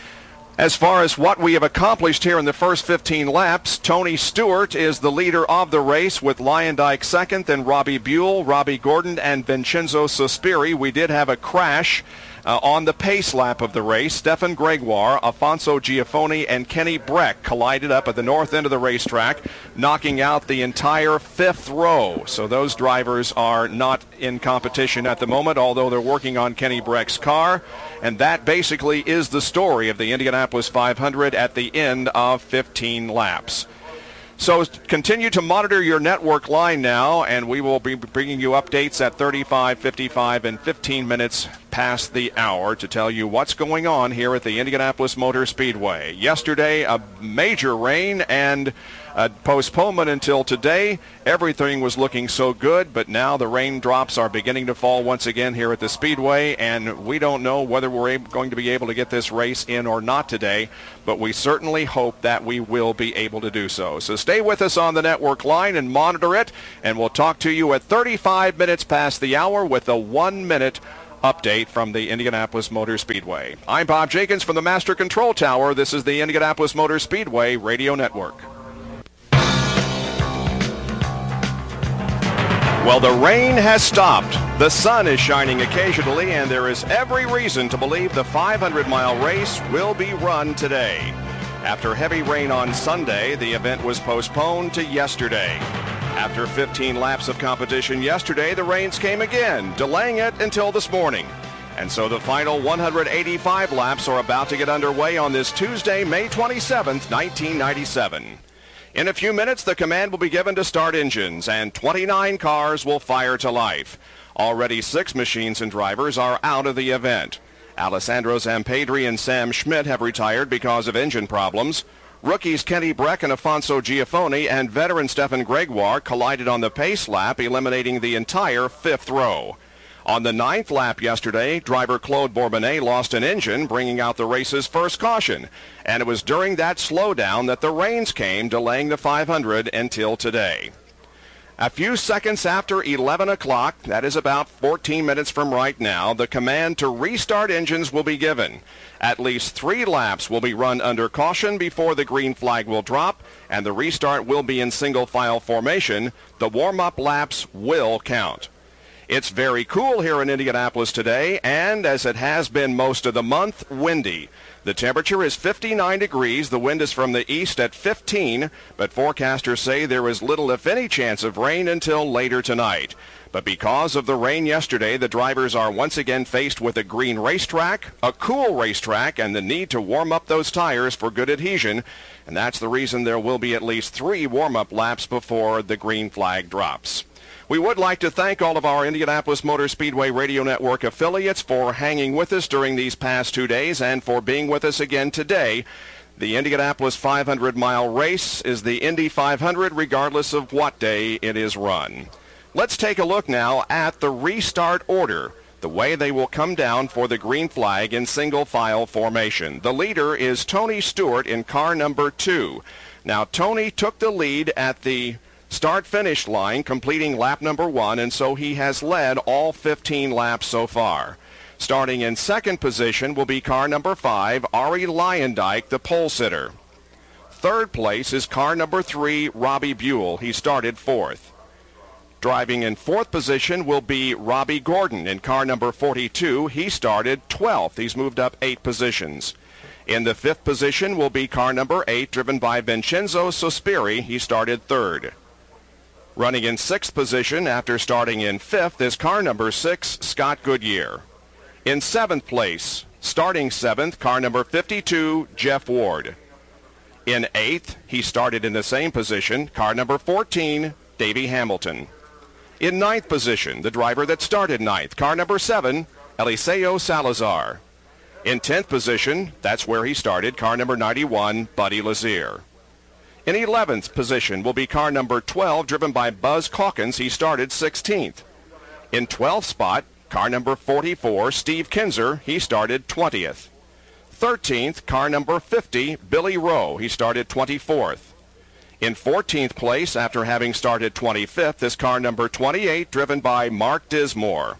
As far as what we have accomplished here in the first 15 laps, Tony Stewart is the leader of the race with Lyondike second, then Robbie Buell, Robbie Gordon, and Vincenzo Sospiri. We did have a crash on the pace lap of the race. Stefan Gregoire, Afonso Giafoni, and Kenny Breck collided up at the north end of the racetrack, knocking out the entire fifth row. So those drivers are not in competition at the moment, although they're working on Kenny Breck's car. And that basically is the story of the Indianapolis 500 at the end of 15 laps. So continue to monitor your network line now, and we will be bringing you updates at 35, 55, and 15 minutes past the hour to tell you what's going on here at the Indianapolis Motor Speedway. Yesterday, a major rain and a postponement until today. Everything was looking so good, but now the raindrops are beginning to fall once again here at the Speedway, and we don't know whether we're going to be able to get this race in or not today, but we certainly hope that we will be able to do so. So stay with us on the network line and monitor it, and we'll talk to you at 35 minutes past the hour with a 1-minute update from the Indianapolis Motor Speedway. I'm Bob Jenkins from the Master Control Tower. This is the Indianapolis Motor Speedway Radio Network. Well, the rain has stopped. The sun is shining occasionally, and there is every reason to believe the 500-mile race will be run today. After heavy rain on Sunday, the event was postponed to yesterday. After 15 laps of competition yesterday, the rains came again, delaying it until this morning. And so the final 185 laps are about to get underway on this Tuesday, May 27th, 1997. In a few minutes, the command will be given to start engines, and 29 cars will fire to life. Already 6 machines and drivers are out of the event. Alessandro Zampedri and Sam Schmidt have retired because of engine problems. Rookies Kenny Breck and Afonso Giafoni and veteran Stefan Gregoire collided on the pace lap, eliminating the entire 5th row. On the 9th lap yesterday, driver Claude Bourbonnais lost an engine, bringing out the race's first caution. And it was during that slowdown that the rains came, delaying the 500 until today. A few seconds after 11 o'clock, that is about 14 minutes from right now, the command to restart engines will be given. At least 3 laps will be run under caution before the green flag will drop, and the restart will be in single file formation. The warm-up laps will count. It's very cool here in Indianapolis today, and as it has been most of the month, windy. The temperature is 59 degrees. The wind is from the east at 15, but forecasters say there is little, if any, chance of rain until later tonight. But because of the rain yesterday, the drivers are once again faced with a green racetrack, a cool racetrack, and the need to warm up those tires for good adhesion. And that's the reason there will be at least 3 warm-up laps before the green flag drops. We would like to thank all of our Indianapolis Motor Speedway Radio Network affiliates for hanging with us during these past 2 days and for being with us again today. The Indianapolis 500-mile race is the Indy 500 regardless of what day it is run. Let's take a look now at the restart order, the way they will come down for the green flag in single file formation. The leader is Tony Stewart in car number 2. Now, Tony took the lead at the start-finish line, completing lap number 1, and so he has led all 15 laps so far. Starting in second position will be car number 5, Arie Luyendyk, the pole sitter. Third place is car number 3, Robbie Buell. He started 4th. Driving in 4th position will be Robbie Gordon in car number 42. He started 12th. He's moved up 8 positions. In the 5th position will be car number 8, driven by Vincenzo Sospiri. He started 3rd. Running in 6th position after starting in 5th is car number 6, Scott Goodyear. In 7th place, starting 7th, car number 52, Jeff Ward. In 8th, he started in the same position, car number 14, Davey Hamilton. In 9th position, the driver that started 9th, car number 7, Eliseo Salazar. In 10th position, that's where he started, car number 91, Buddy Lazier. In 11th position will be car number 12, driven by Buzz Calkins. He started 16th. In 12th spot, car number 44, Steve Kinzer. He started 20th. 13th, car number 50, Billy Rowe. He started 24th. In 14th place, after having started 25th, is car number 28, driven by Mark Dismore.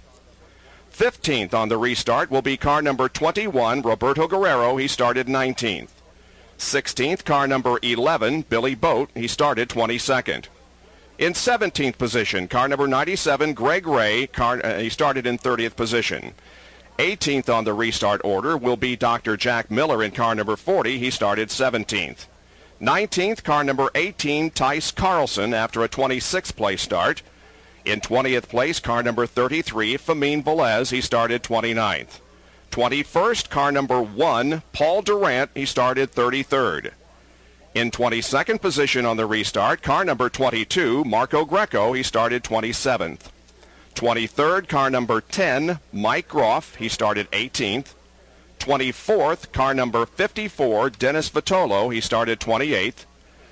15th on the restart will be car number 21, Roberto Guerrero. He started 19th. 16th, car number 11, Billy Boat. He started 22nd. In 17th position, car number 97, Greg Ray. He started in 30th position. 18th on the restart order will be Dr. Jack Miller in car number 40. He started 17th. 19th, car number 18, Tice Carlson, after a 26th place start. In 20th place, car number 33, Famine Velez. He started 29th. 21st, car number 1, Paul Durant. He started 33rd. In 22nd position on the restart, car number 22, Marco Greco. He started 27th. 23rd, car number 10, Mike Groff. He started 18th. 24th, car number 54, Dennis Vitolo. He started 28th.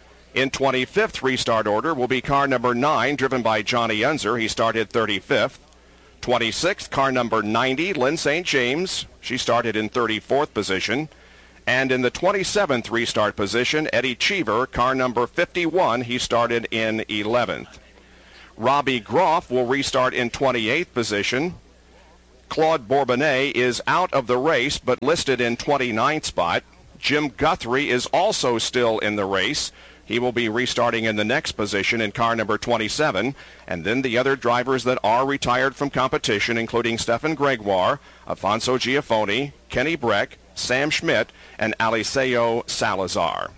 In 25th restart order will be car number 9, driven by Johnny Unser. He started 35th. 26th, car number 90, Lynn St. James. She started in 34th position. And in the 27th restart position, Eddie Cheever, car number 51. He started in 11th. Robbie Groff will restart in 28th position. Claude Bourbonnais is out of the race but listed in 29th spot. Jim Guthrie is also still in the race. He will be restarting in the next position in car number 27. And then the other drivers that are retired from competition, including Stefan Gregoire, Afonso Giafoni, Kenny Breck, Sam Schmidt, and Eliseo Salazar.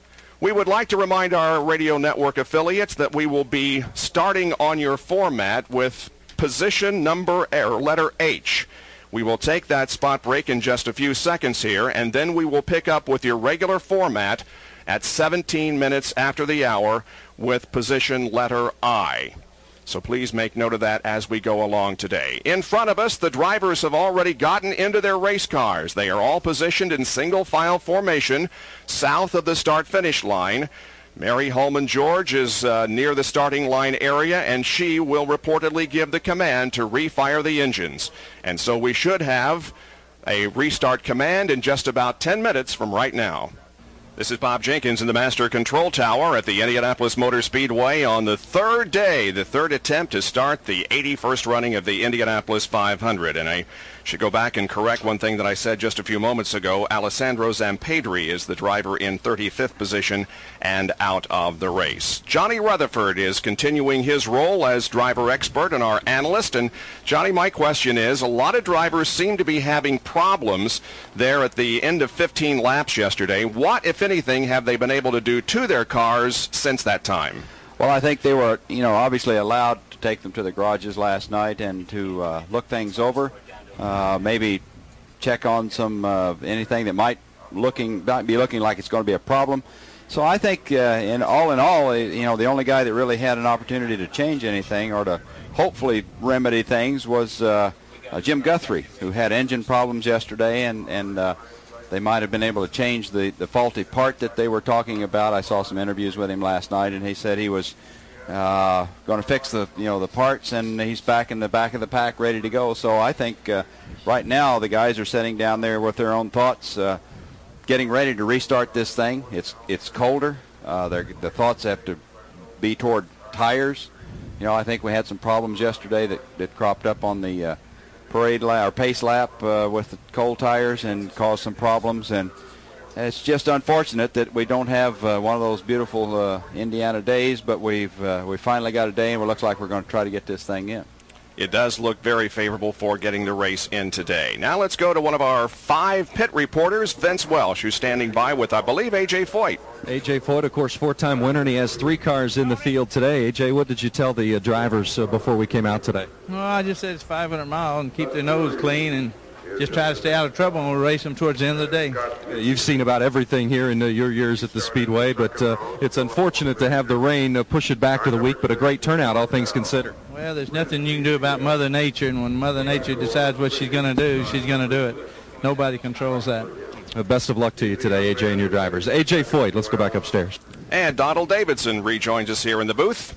We would like to remind our radio network affiliates that we will be starting on your format with position number or letter H. We will take that spot break in just a few seconds here, and then we will pick up with your regular format at 17 minutes after the hour with position letter I. So please make note of that as we go along today. In front of us, the drivers have already gotten into their race cars. They are all positioned in single file formation south of the start-finish line. Mary Holman George is near the starting line area, and she will reportedly give the command to refire the engines. And so we should have a restart command in just about 10 minutes from right now. This is Bob Jenkins in the Master Control Tower at the Indianapolis Motor Speedway on the third day, the third attempt to start the 81st running of the Indianapolis 500. And I should go back and correct one thing that I said just a few moments ago. Alessandro Zampedri is the driver in 35th position and out of the race. Johnny Rutherford is continuing his role as driver expert and our analyst. And Johnny, my question is, a lot of drivers seem to be having problems there at the end of 15 laps yesterday. What, if anything, have they been able to do to their cars since that time? Well, I think they were, obviously allowed to take them to the garages last night and to look things over. Maybe check on some anything that might be looking like it's going to be a problem. So I think in all, the only guy that really had an opportunity to change anything or to hopefully remedy things was Jim Guthrie, who had engine problems yesterday, and they might have been able to change the faulty part that they were talking about. I saw some interviews with him last night, and he said he was going to fix the parts, and he's back in the back of the pack ready to go. So I think right now the guys are sitting down there with their own thoughts, getting ready to restart this thing. It's colder. The thoughts have to be toward tires. I think we had some problems yesterday that cropped up on the parade lap or pace lap with the cold tires and caused some problems. And it's just unfortunate that we don't have one of those beautiful Indiana days, but we finally got a day, and it looks like we're going to try to get this thing in. It does look very favorable for getting the race in today. Now let's go to one of our 5 pit reporters, Vince Welsh, who's standing by with, I believe, A.J. Foyt. A.J. Foyt, of course, 4-time winner, and he has 3 cars in the field today. A.J., what did you tell the drivers before we came out today? Well, I just said it's 500 miles and keep their nose clean and just try to stay out of trouble, and we'll race them towards the end of the day. You've seen about everything here in your years at the Speedway, but it's unfortunate to have the rain push it back to the week, but a great turnout, all things considered. Well, there's nothing you can do about Mother Nature, and when Mother Nature decides what she's going to do, she's going to do it. Nobody controls that. Best of luck to you today, A.J. and your drivers. A.J. Foyt, let's go back upstairs. And Donald Davidson rejoins us here in the booth.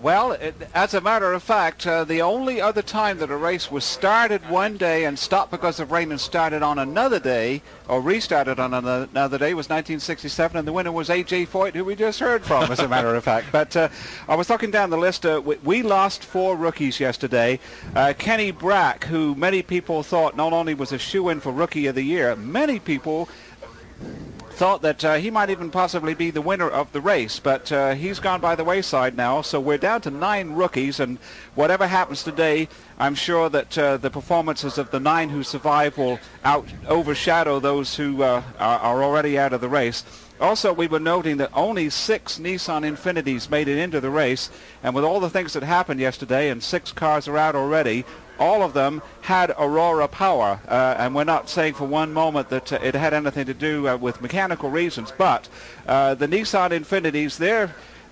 As a matter of fact, the only other time that a race was started one day and stopped because of rain and started on another day, or restarted on another day, was 1967, and the winner was A.J. Foyt, who we just heard from, as a matter of fact. But I was looking down the list. We lost 4 rookies yesterday. Kenny Breck, who many people thought not only was a shoo-in for Rookie of the Year, many people thought that he might even possibly be the winner of the race, but he's gone by the wayside now, so we're down to 9 rookies, and whatever happens today, I'm sure that the performances of the 9 who survive will overshadow those who are already out of the race. Also, we were noting that only 6 Nissan Infinitis made it into the race, and with all the things that happened yesterday, and 6 cars are out already, all of them had Aurora power, and we're not saying for one moment that it had anything to do with mechanical reasons, but the Nissan Infinitis,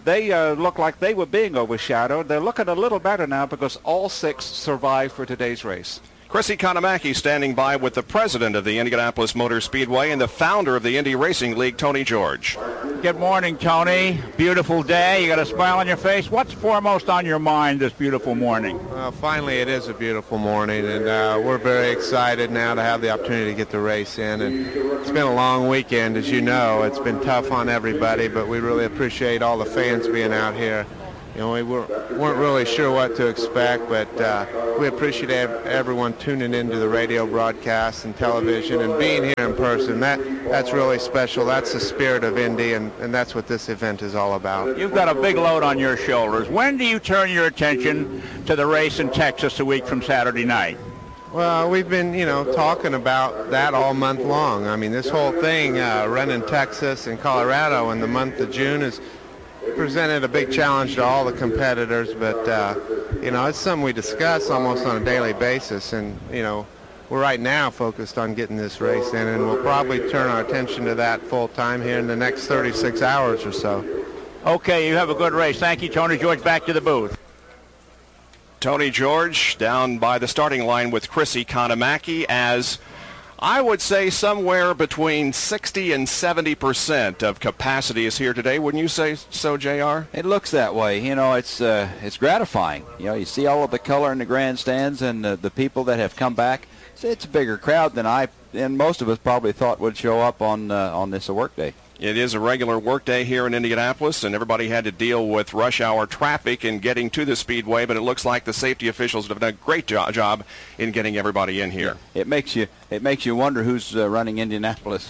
they look like they were being overshadowed. They're looking a little better now because all 6 survived for today's race. Chrissy Kanamaki standing by with the president of the Indianapolis Motor Speedway and the founder of the Indy Racing League, Tony George. Good morning, Tony. Beautiful day. You got a smile on your face. What's foremost on your mind this beautiful morning? Well, finally, it is a beautiful morning, and we're very excited now to have the opportunity to get the race in. And it's been a long weekend, as you know. It's been tough on everybody, but we really appreciate all the fans being out here. You know, we weren't really sure what to expect, but we appreciate everyone tuning into the radio broadcast and television and being here in person. That's really special. That's the spirit of Indy, and that's what this event is all about. You've got a big load on your shoulders. When do you turn your attention to the race in Texas a week from Saturday night? Well, we've been, talking about that all month long. I mean, this whole thing, running Texas and Colorado in the month of June is presented a big challenge to all the competitors, but it's something we discuss almost on a daily basis, and we're right now focused on getting this race in, and we'll probably turn our attention to that full time here in the next 36 hours or so. Okay, you have a good race. Thank you, Tony George. Back to the booth. Tony George down by the starting line with Chrissy Kanamaki, as I would say somewhere between 60 and 70% of capacity is here today. Wouldn't you say so, JR? It looks that way. It's gratifying. You see all of the color in the grandstands and the people that have come back. It's a bigger crowd than most of us probably thought would show up on this workday. It is a regular workday here in Indianapolis, and everybody had to deal with rush hour traffic in getting to the speedway, but it looks like the safety officials have done a great job in getting everybody in here. It makes you wonder who's running Indianapolis.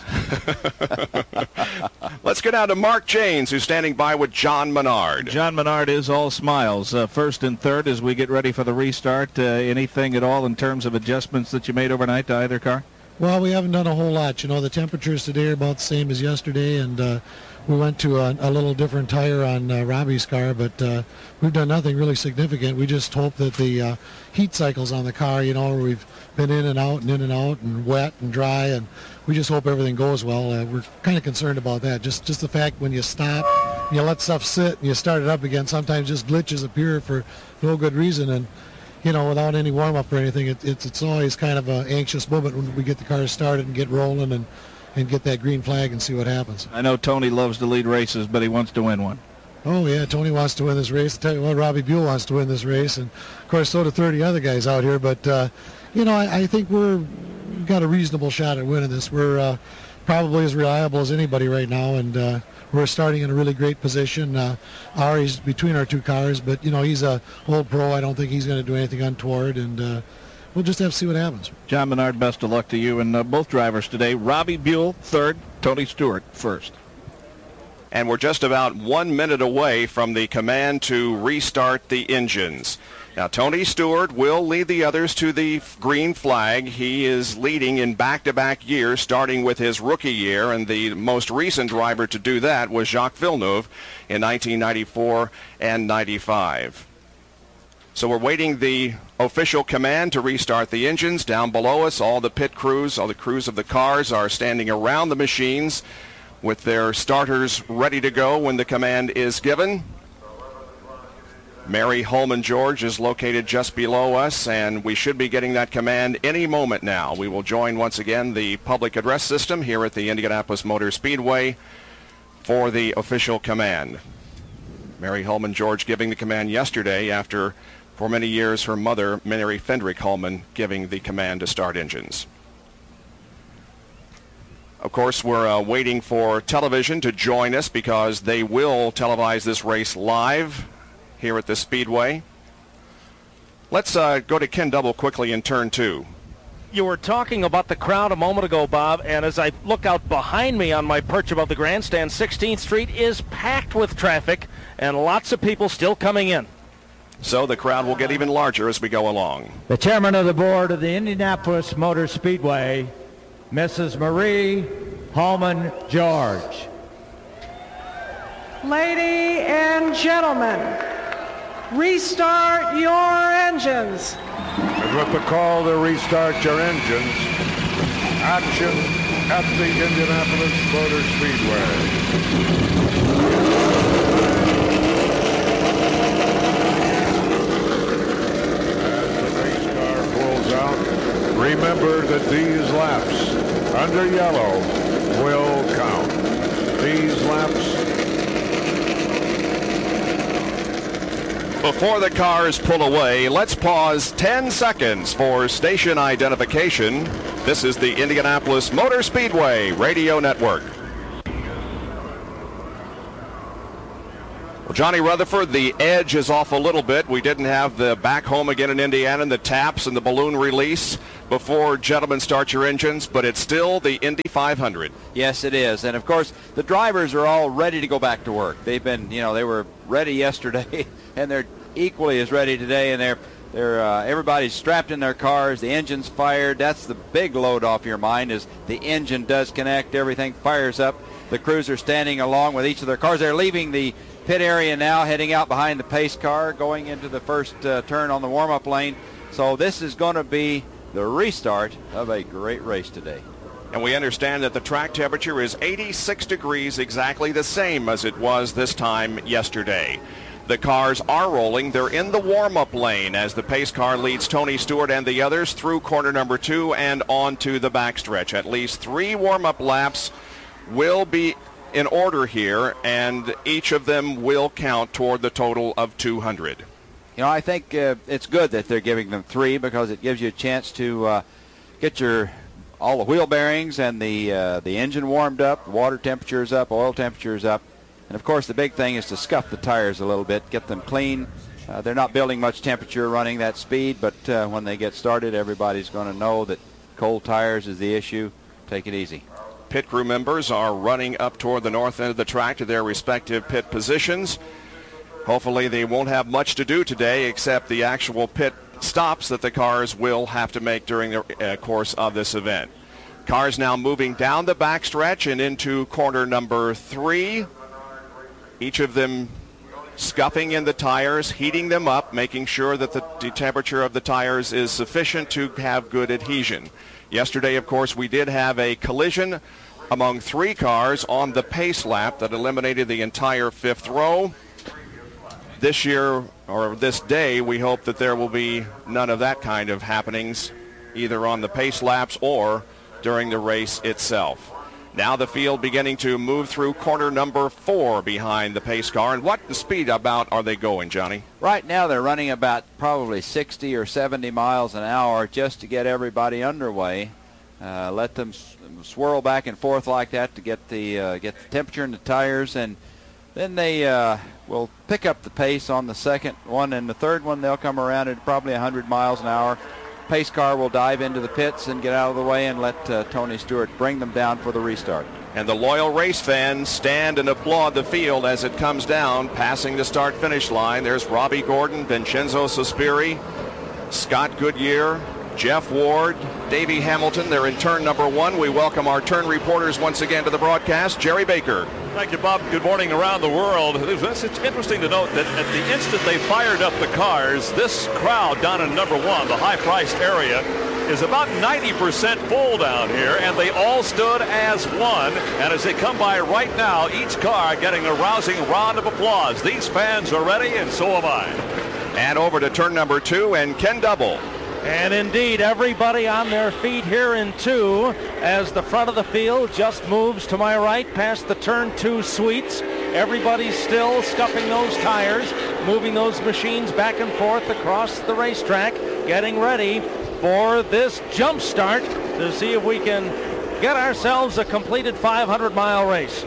Let's go down to Mark Janes, who's standing by with John Menard. John Menard is all smiles. First and third as we get ready for the restart. Anything at all in terms of adjustments that you made overnight to either car? Well, we haven't done a whole lot. The temperatures today are about the same as yesterday, and we went to a little different tire on Robbie's car, but we've done nothing really significant. We just hope that the heat cycles on the car, we've been in and out and wet and dry, and we just hope everything goes well. We're kind of concerned about that. Just the fact when you stop, you let stuff sit, and you start it up again, sometimes just glitches appear for no good reason, and without any warm-up or anything, it's always kind of an anxious moment when we get the car started and get rolling and get that green flag and see what happens. I know Tony loves to lead races, but he wants to win one. Oh, yeah, Tony wants to win this race. I'll tell you what, Robbie Buell wants to win this race, and, of course, so do 30 other guys out here. But, I think we've got a reasonable shot at winning this. We're probably as reliable as anybody right now, and we're starting in a really great position. Ari's between our two cars, but, he's a old pro. I don't think he's going to do anything untoward, and we'll just have to see what happens. John Menard, best of luck to you and both drivers today. Robbie Buell, third. Tony Stewart, first. And we're just about 1 minute away from the command to restart the engines. Now, Tony Stewart will lead the others to the green flag. He is leading in back-to-back years, starting with his rookie year, and the most recent driver to do that was Jacques Villeneuve in 1994 and 95. So we're waiting the official command to restart the engines. Down below us, all the pit crews, all the crews of the cars are standing around the machines with their starters ready to go when the command is given. Mary Holman George is located just below us, and we should be getting that command any moment now. We will join once again the public address system here at the Indianapolis Motor Speedway for the official command. Mary Holman George giving the command yesterday after, for many years, her mother, Mary Fendrick Holman, giving the command to start engines. Of course, we're waiting for television to join us because they will televise this race live here at the Speedway. Let's go to Ken Double quickly in turn 2. You were talking about the crowd a moment ago, Bob, and as I look out behind me on my perch above the grandstand, 16th Street is packed with traffic and lots of people still coming in. So the crowd will get even larger as we go along. The chairman of the board of the Indianapolis Motor Speedway, Mrs. Marie Holman George. Ladies and gentlemen, restart your engines. And with the call to restart your engines, action at the Indianapolis Motor Speedway. tires out. Remember that these laps under yellow will count. These laps. Before the cars pull away, let's pause 10 seconds for station identification. This is the Indianapolis Motor Speedway Radio Network. Well, Johnny Rutherford, the edge is off a little bit. We didn't have the back home again in Indiana and the taps and the balloon release before Gentlemen Start Your Engines, but it's still the Indy 500. Yes, it is. And of course, the drivers are all ready to go back to work. They've been, they were ready yesterday and they're equally as ready today, and everybody's strapped in their cars. The engine's fired. That's the big load off your mind, is the engine does connect. Everything fires up. The crews are standing along with each of their cars. They're leaving the pit area now, heading out behind the pace car, going into the first turn on the warm-up lane. So this is going to be the restart of a great race today. And we understand that the track temperature is 86 degrees, exactly the same as it was this time yesterday. The cars are rolling. They're in the warm-up lane as the pace car leads Tony Stewart and the others through corner number 2 and on to the backstretch. At least 3 warm-up laps will be in order here, and each of them will count toward the total of 200. I think it's good that they're giving them 3, because it gives you a chance to get all the wheel bearings and the engine warmed up, water temperature is up, oil temperature is up. And, of course, the big thing is to scuff the tires a little bit, get them clean. They're not building much temperature running that speed, but when they get started, everybody's going to know that cold tires is the issue. Take it easy. Pit crew members are running up toward the north end of the track to their respective pit positions. Hopefully they won't have much to do today except the actual pit stops that the cars will have to make during the course of this event. Cars now moving down the backstretch and into corner number 3. Each of them scuffing in the tires, heating them up, making sure that the temperature of the tires is sufficient to have good adhesion. Yesterday, of course, we did have a collision among 3 cars on the pace lap that eliminated the entire 5th row. This year, or this day, we hope that there will be none of that kind of happenings, either on the pace laps or during the race itself. Now the field beginning to move through corner number 4 behind the pace car. And what speed about are they going, Johnny? Right now they're running about probably 60 or 70 miles an hour just to get everybody underway. Let them swirl back and forth like that to get the temperature in the tires, and then they will pick up the pace on the second one, and the third one they'll come around at probably 100 miles an hour. Pace car will dive into the pits and get out of the way and let Tony Stewart bring them down for the restart. And the loyal race fans stand and applaud the field as it comes down, passing the start-finish line. There's Robbie Gordon, Vincenzo Sospiri, Scott Goodyear, Jeff Ward, Davey Hamilton. They're in turn number 1. We welcome our turn reporters once again to the broadcast. Jerry Baker. Thank you, Bob. Good morning around the world. It's interesting to note that at the instant they fired up the cars, this crowd down in number 1, the high-priced area, is about 90% full down here, and they all stood as one. And as they come by right now, each car getting a rousing round of applause. These fans are ready, and so am I. And over to turn number 2, and Ken Double. And indeed, everybody on their feet here in 2 as the front of the field just moves to my right past the turn 2 suites. Everybody's still scuffing those tires, moving those machines back and forth across the racetrack, getting ready for this jump start to see if we can get ourselves a completed 500-mile race.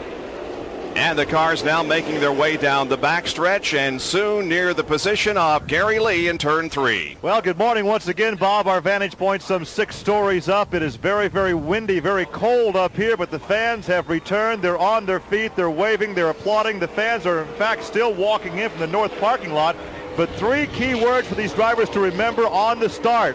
And the cars now making their way down the backstretch and soon near the position of Gary Lee in turn 3. Well, good morning once again, Bob. Our vantage point some 6 stories up. It is very, very windy, very cold up here, but the fans have returned. They're on their feet. They're waving. They're applauding. The fans are, in fact, still walking in from the north parking lot. But 3 key words for these drivers to remember on the start: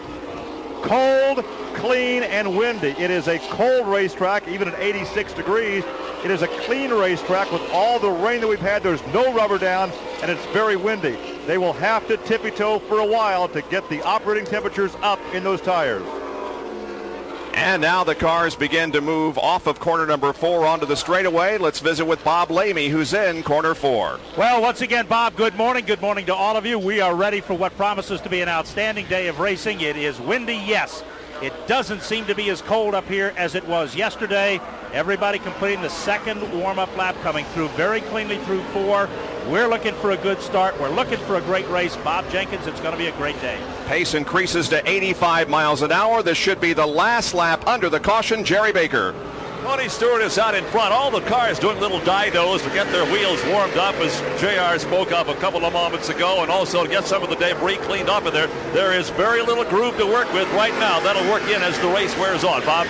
cold, clean, and windy. It is a cold racetrack, even at 86 degrees. It is a clean racetrack with all the rain that we've had. There's no rubber down, and it's very windy. They will have to tippy-toe for a while to get the operating temperatures up in those tires. And now the cars begin to move off of corner number 4 onto the straightaway. Let's visit with Bob Lamey, who's in corner 4. Well, once again, Bob, good morning. Good morning to all of you. We are ready for what promises to be an outstanding day of racing. It is windy, yes. It doesn't seem to be as cold up here as it was yesterday. Everybody completing the second warm-up lap, coming through very cleanly through 4. We're looking for a good start. We're looking for a great race. Bob Jenkins, it's going to be a great day. Pace increases to 85 miles an hour. This should be the last lap under the caution. Jerry Baker. Tony Stewart is out in front. All the cars doing little didos to get their wheels warmed up, as JR spoke of a couple of moments ago, and also to get some of the debris cleaned off of there. There is very little groove to work with right now. That'll work in as the race wears on, Bob.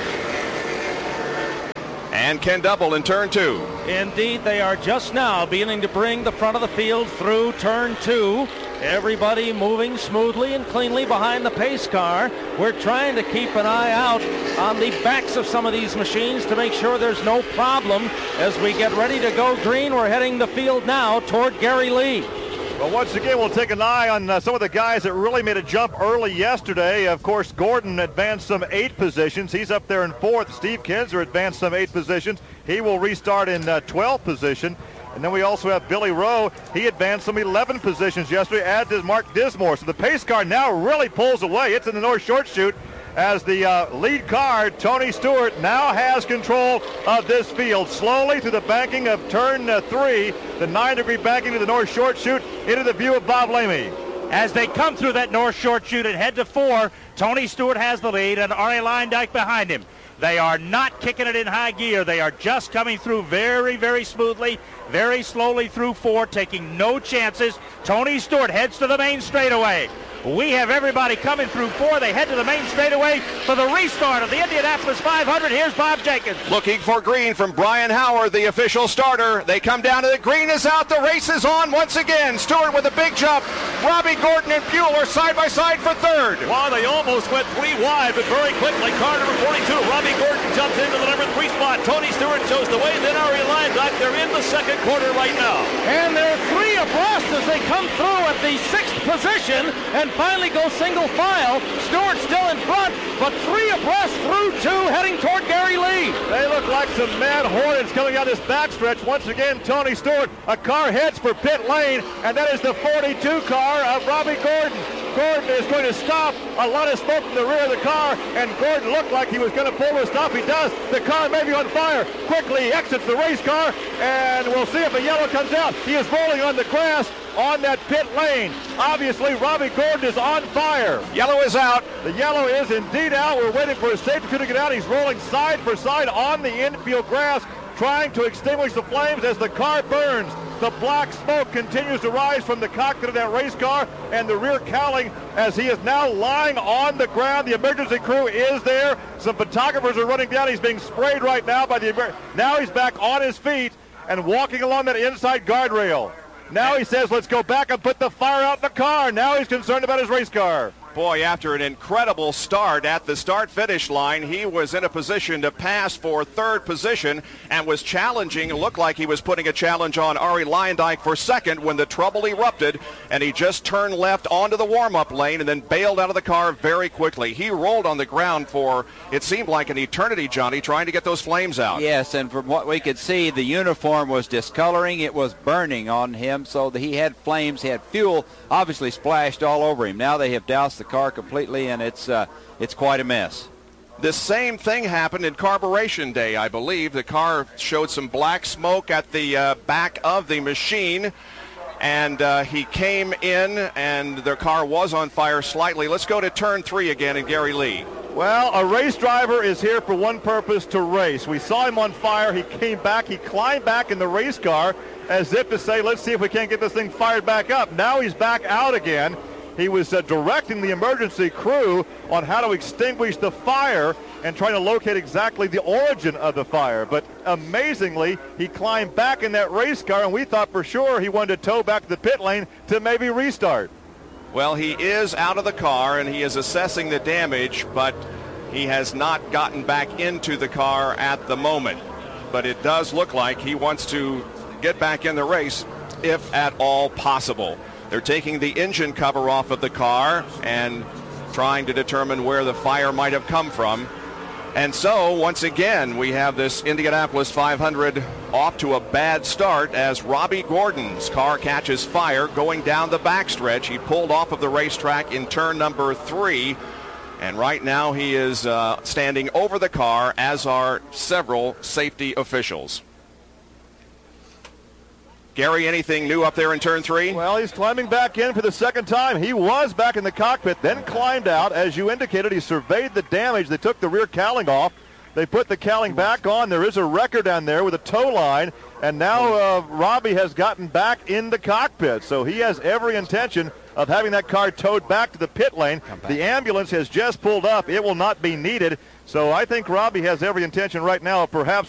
And Ken Double in turn 2. Indeed, they are just now beginning to bring the front of the field through turn 2. Everybody moving smoothly and cleanly behind the pace car. We're trying to keep an eye out on the backs of some of these machines to make sure there's no problem as we get ready to go green. We're heading the field now toward Gary Lee. Well, once again, we'll take an eye on some of the guys that really made a jump early yesterday. Of course, Gordon advanced some 8 positions. He's up there in 4th. Steve Kinzer advanced some 8 positions. He will restart in 12th position. And then we also have Billy Rowe. He advanced some 11 positions yesterday, as did Mark Dismore. So the pace car now really pulls away. It's in the North Short Chute as the lead car, Tony Stewart, now has control of this field. Slowly through the banking of turn 3, the 9-degree banking to the North Short Chute, into the view of Bob Lamey. As they come through that North Short Chute and head to 4, Tony Stewart has the lead and Arie Luyendyk behind him. They are not kicking it in high gear. They are just coming through very, very smoothly, very slowly through 4, taking no chances. Tony Stewart heads to the main straightaway. We have everybody coming through 4. They head to the main straightaway for the restart of the Indianapolis 500. Here's Bob Jenkins. Looking for green from Brian Howard, the official starter. They come down to the green is out. The race is on once again. Stewart with a big jump. Robbie Gordon and Bueller side by side for 3rd. Wow, they almost went 3 wide, but very quickly, car number 42, Robbie Gordon jumps into the number 3 spot. Tony Stewart shows the way, then Arie Luyendyk. They're in the second quarter right now. And they're 3 abreast as they come through at the 6th position and finally go single file. Stewart still in front, but 3 abreast through 2, heading toward Gary Lee. They look like some mad hornets coming out this backstretch. Once again, Tony Stewart, a car heads for pit lane, and that is the 42 car of Robbie Gordon. Gordon is going to stop. A lot of smoke from the rear of the car, and Gordon looked like he was going to pull to a stop. He does. The car may be on fire. Quickly exits the race car, and we'll see if a yellow comes out. He is rolling on the grass on that pit lane. Obviously, Robbie Gordon is on fire. Yellow is out. The yellow is indeed out. We're waiting for his safety crew to get out. He's rolling side for side on the infield grass, trying to extinguish the flames as the car burns. The black smoke continues to rise from the cockpit of that race car and the rear cowling as he is now lying on the ground. The emergency crew is there. Some photographers are running down. He's being sprayed right now by the now he's back on his feet and walking along that inside guardrail. Now he says, let's go back and put the fire out in the car. Now he's concerned about his race car. Boy, after an incredible start at the start-finish line, he was in a position to pass for 3rd position and was challenging. It looked like he was putting a challenge on Arie Luyendyk for 2nd when the trouble erupted, and he just turned left onto the warm-up lane and then bailed out of the car very quickly. He rolled on the ground for, it seemed like an eternity, Johnny, trying to get those flames out. Yes, and from what we could see, the uniform was discoloring. It was burning on him, so that he had flames. He had fuel obviously splashed all over him. Now they have doused the car completely, and it's quite a mess. The same thing happened in carburation day, I believe. The car showed some black smoke at the back of the machine, and he came in, and their car was on fire slightly. Let's go to turn 3 again in Gary Lee. Well, a race driver is here for one purpose, to race. We saw him on fire. He came back. He climbed back in the race car as if to say, let's see if we can't get this thing fired back up. Now he's back out again. He was directing the emergency crew on how to extinguish the fire and trying to locate exactly the origin of the fire. But amazingly, he climbed back in that race car, and we thought for sure he wanted to tow back to the pit lane to maybe restart. Well, he is out of the car, and he is assessing the damage, but he has not gotten back into the car at the moment. But it does look like he wants to get back in the race, if at all possible. They're taking the engine cover off of the car and trying to determine where the fire might have come from. And so, once again, we have this Indianapolis 500 off to a bad start as Robbie Gordon's car catches fire going down the backstretch. He pulled off of the racetrack in turn number 3, and right now he is standing over the car, as are several safety officials. Gary, anything new up there in turn 3? Well, he's climbing back in for the second time. He was back in the cockpit, then climbed out. As you indicated, he surveyed the damage. They took the rear cowling off. They put the cowling back on. There is a wrecker down there with a tow line. And now Robbie has gotten back in the cockpit. So he has every intention of having that car towed back to the pit lane. The ambulance has just pulled up. It will not be needed. So I think Robbie has every intention right now of perhaps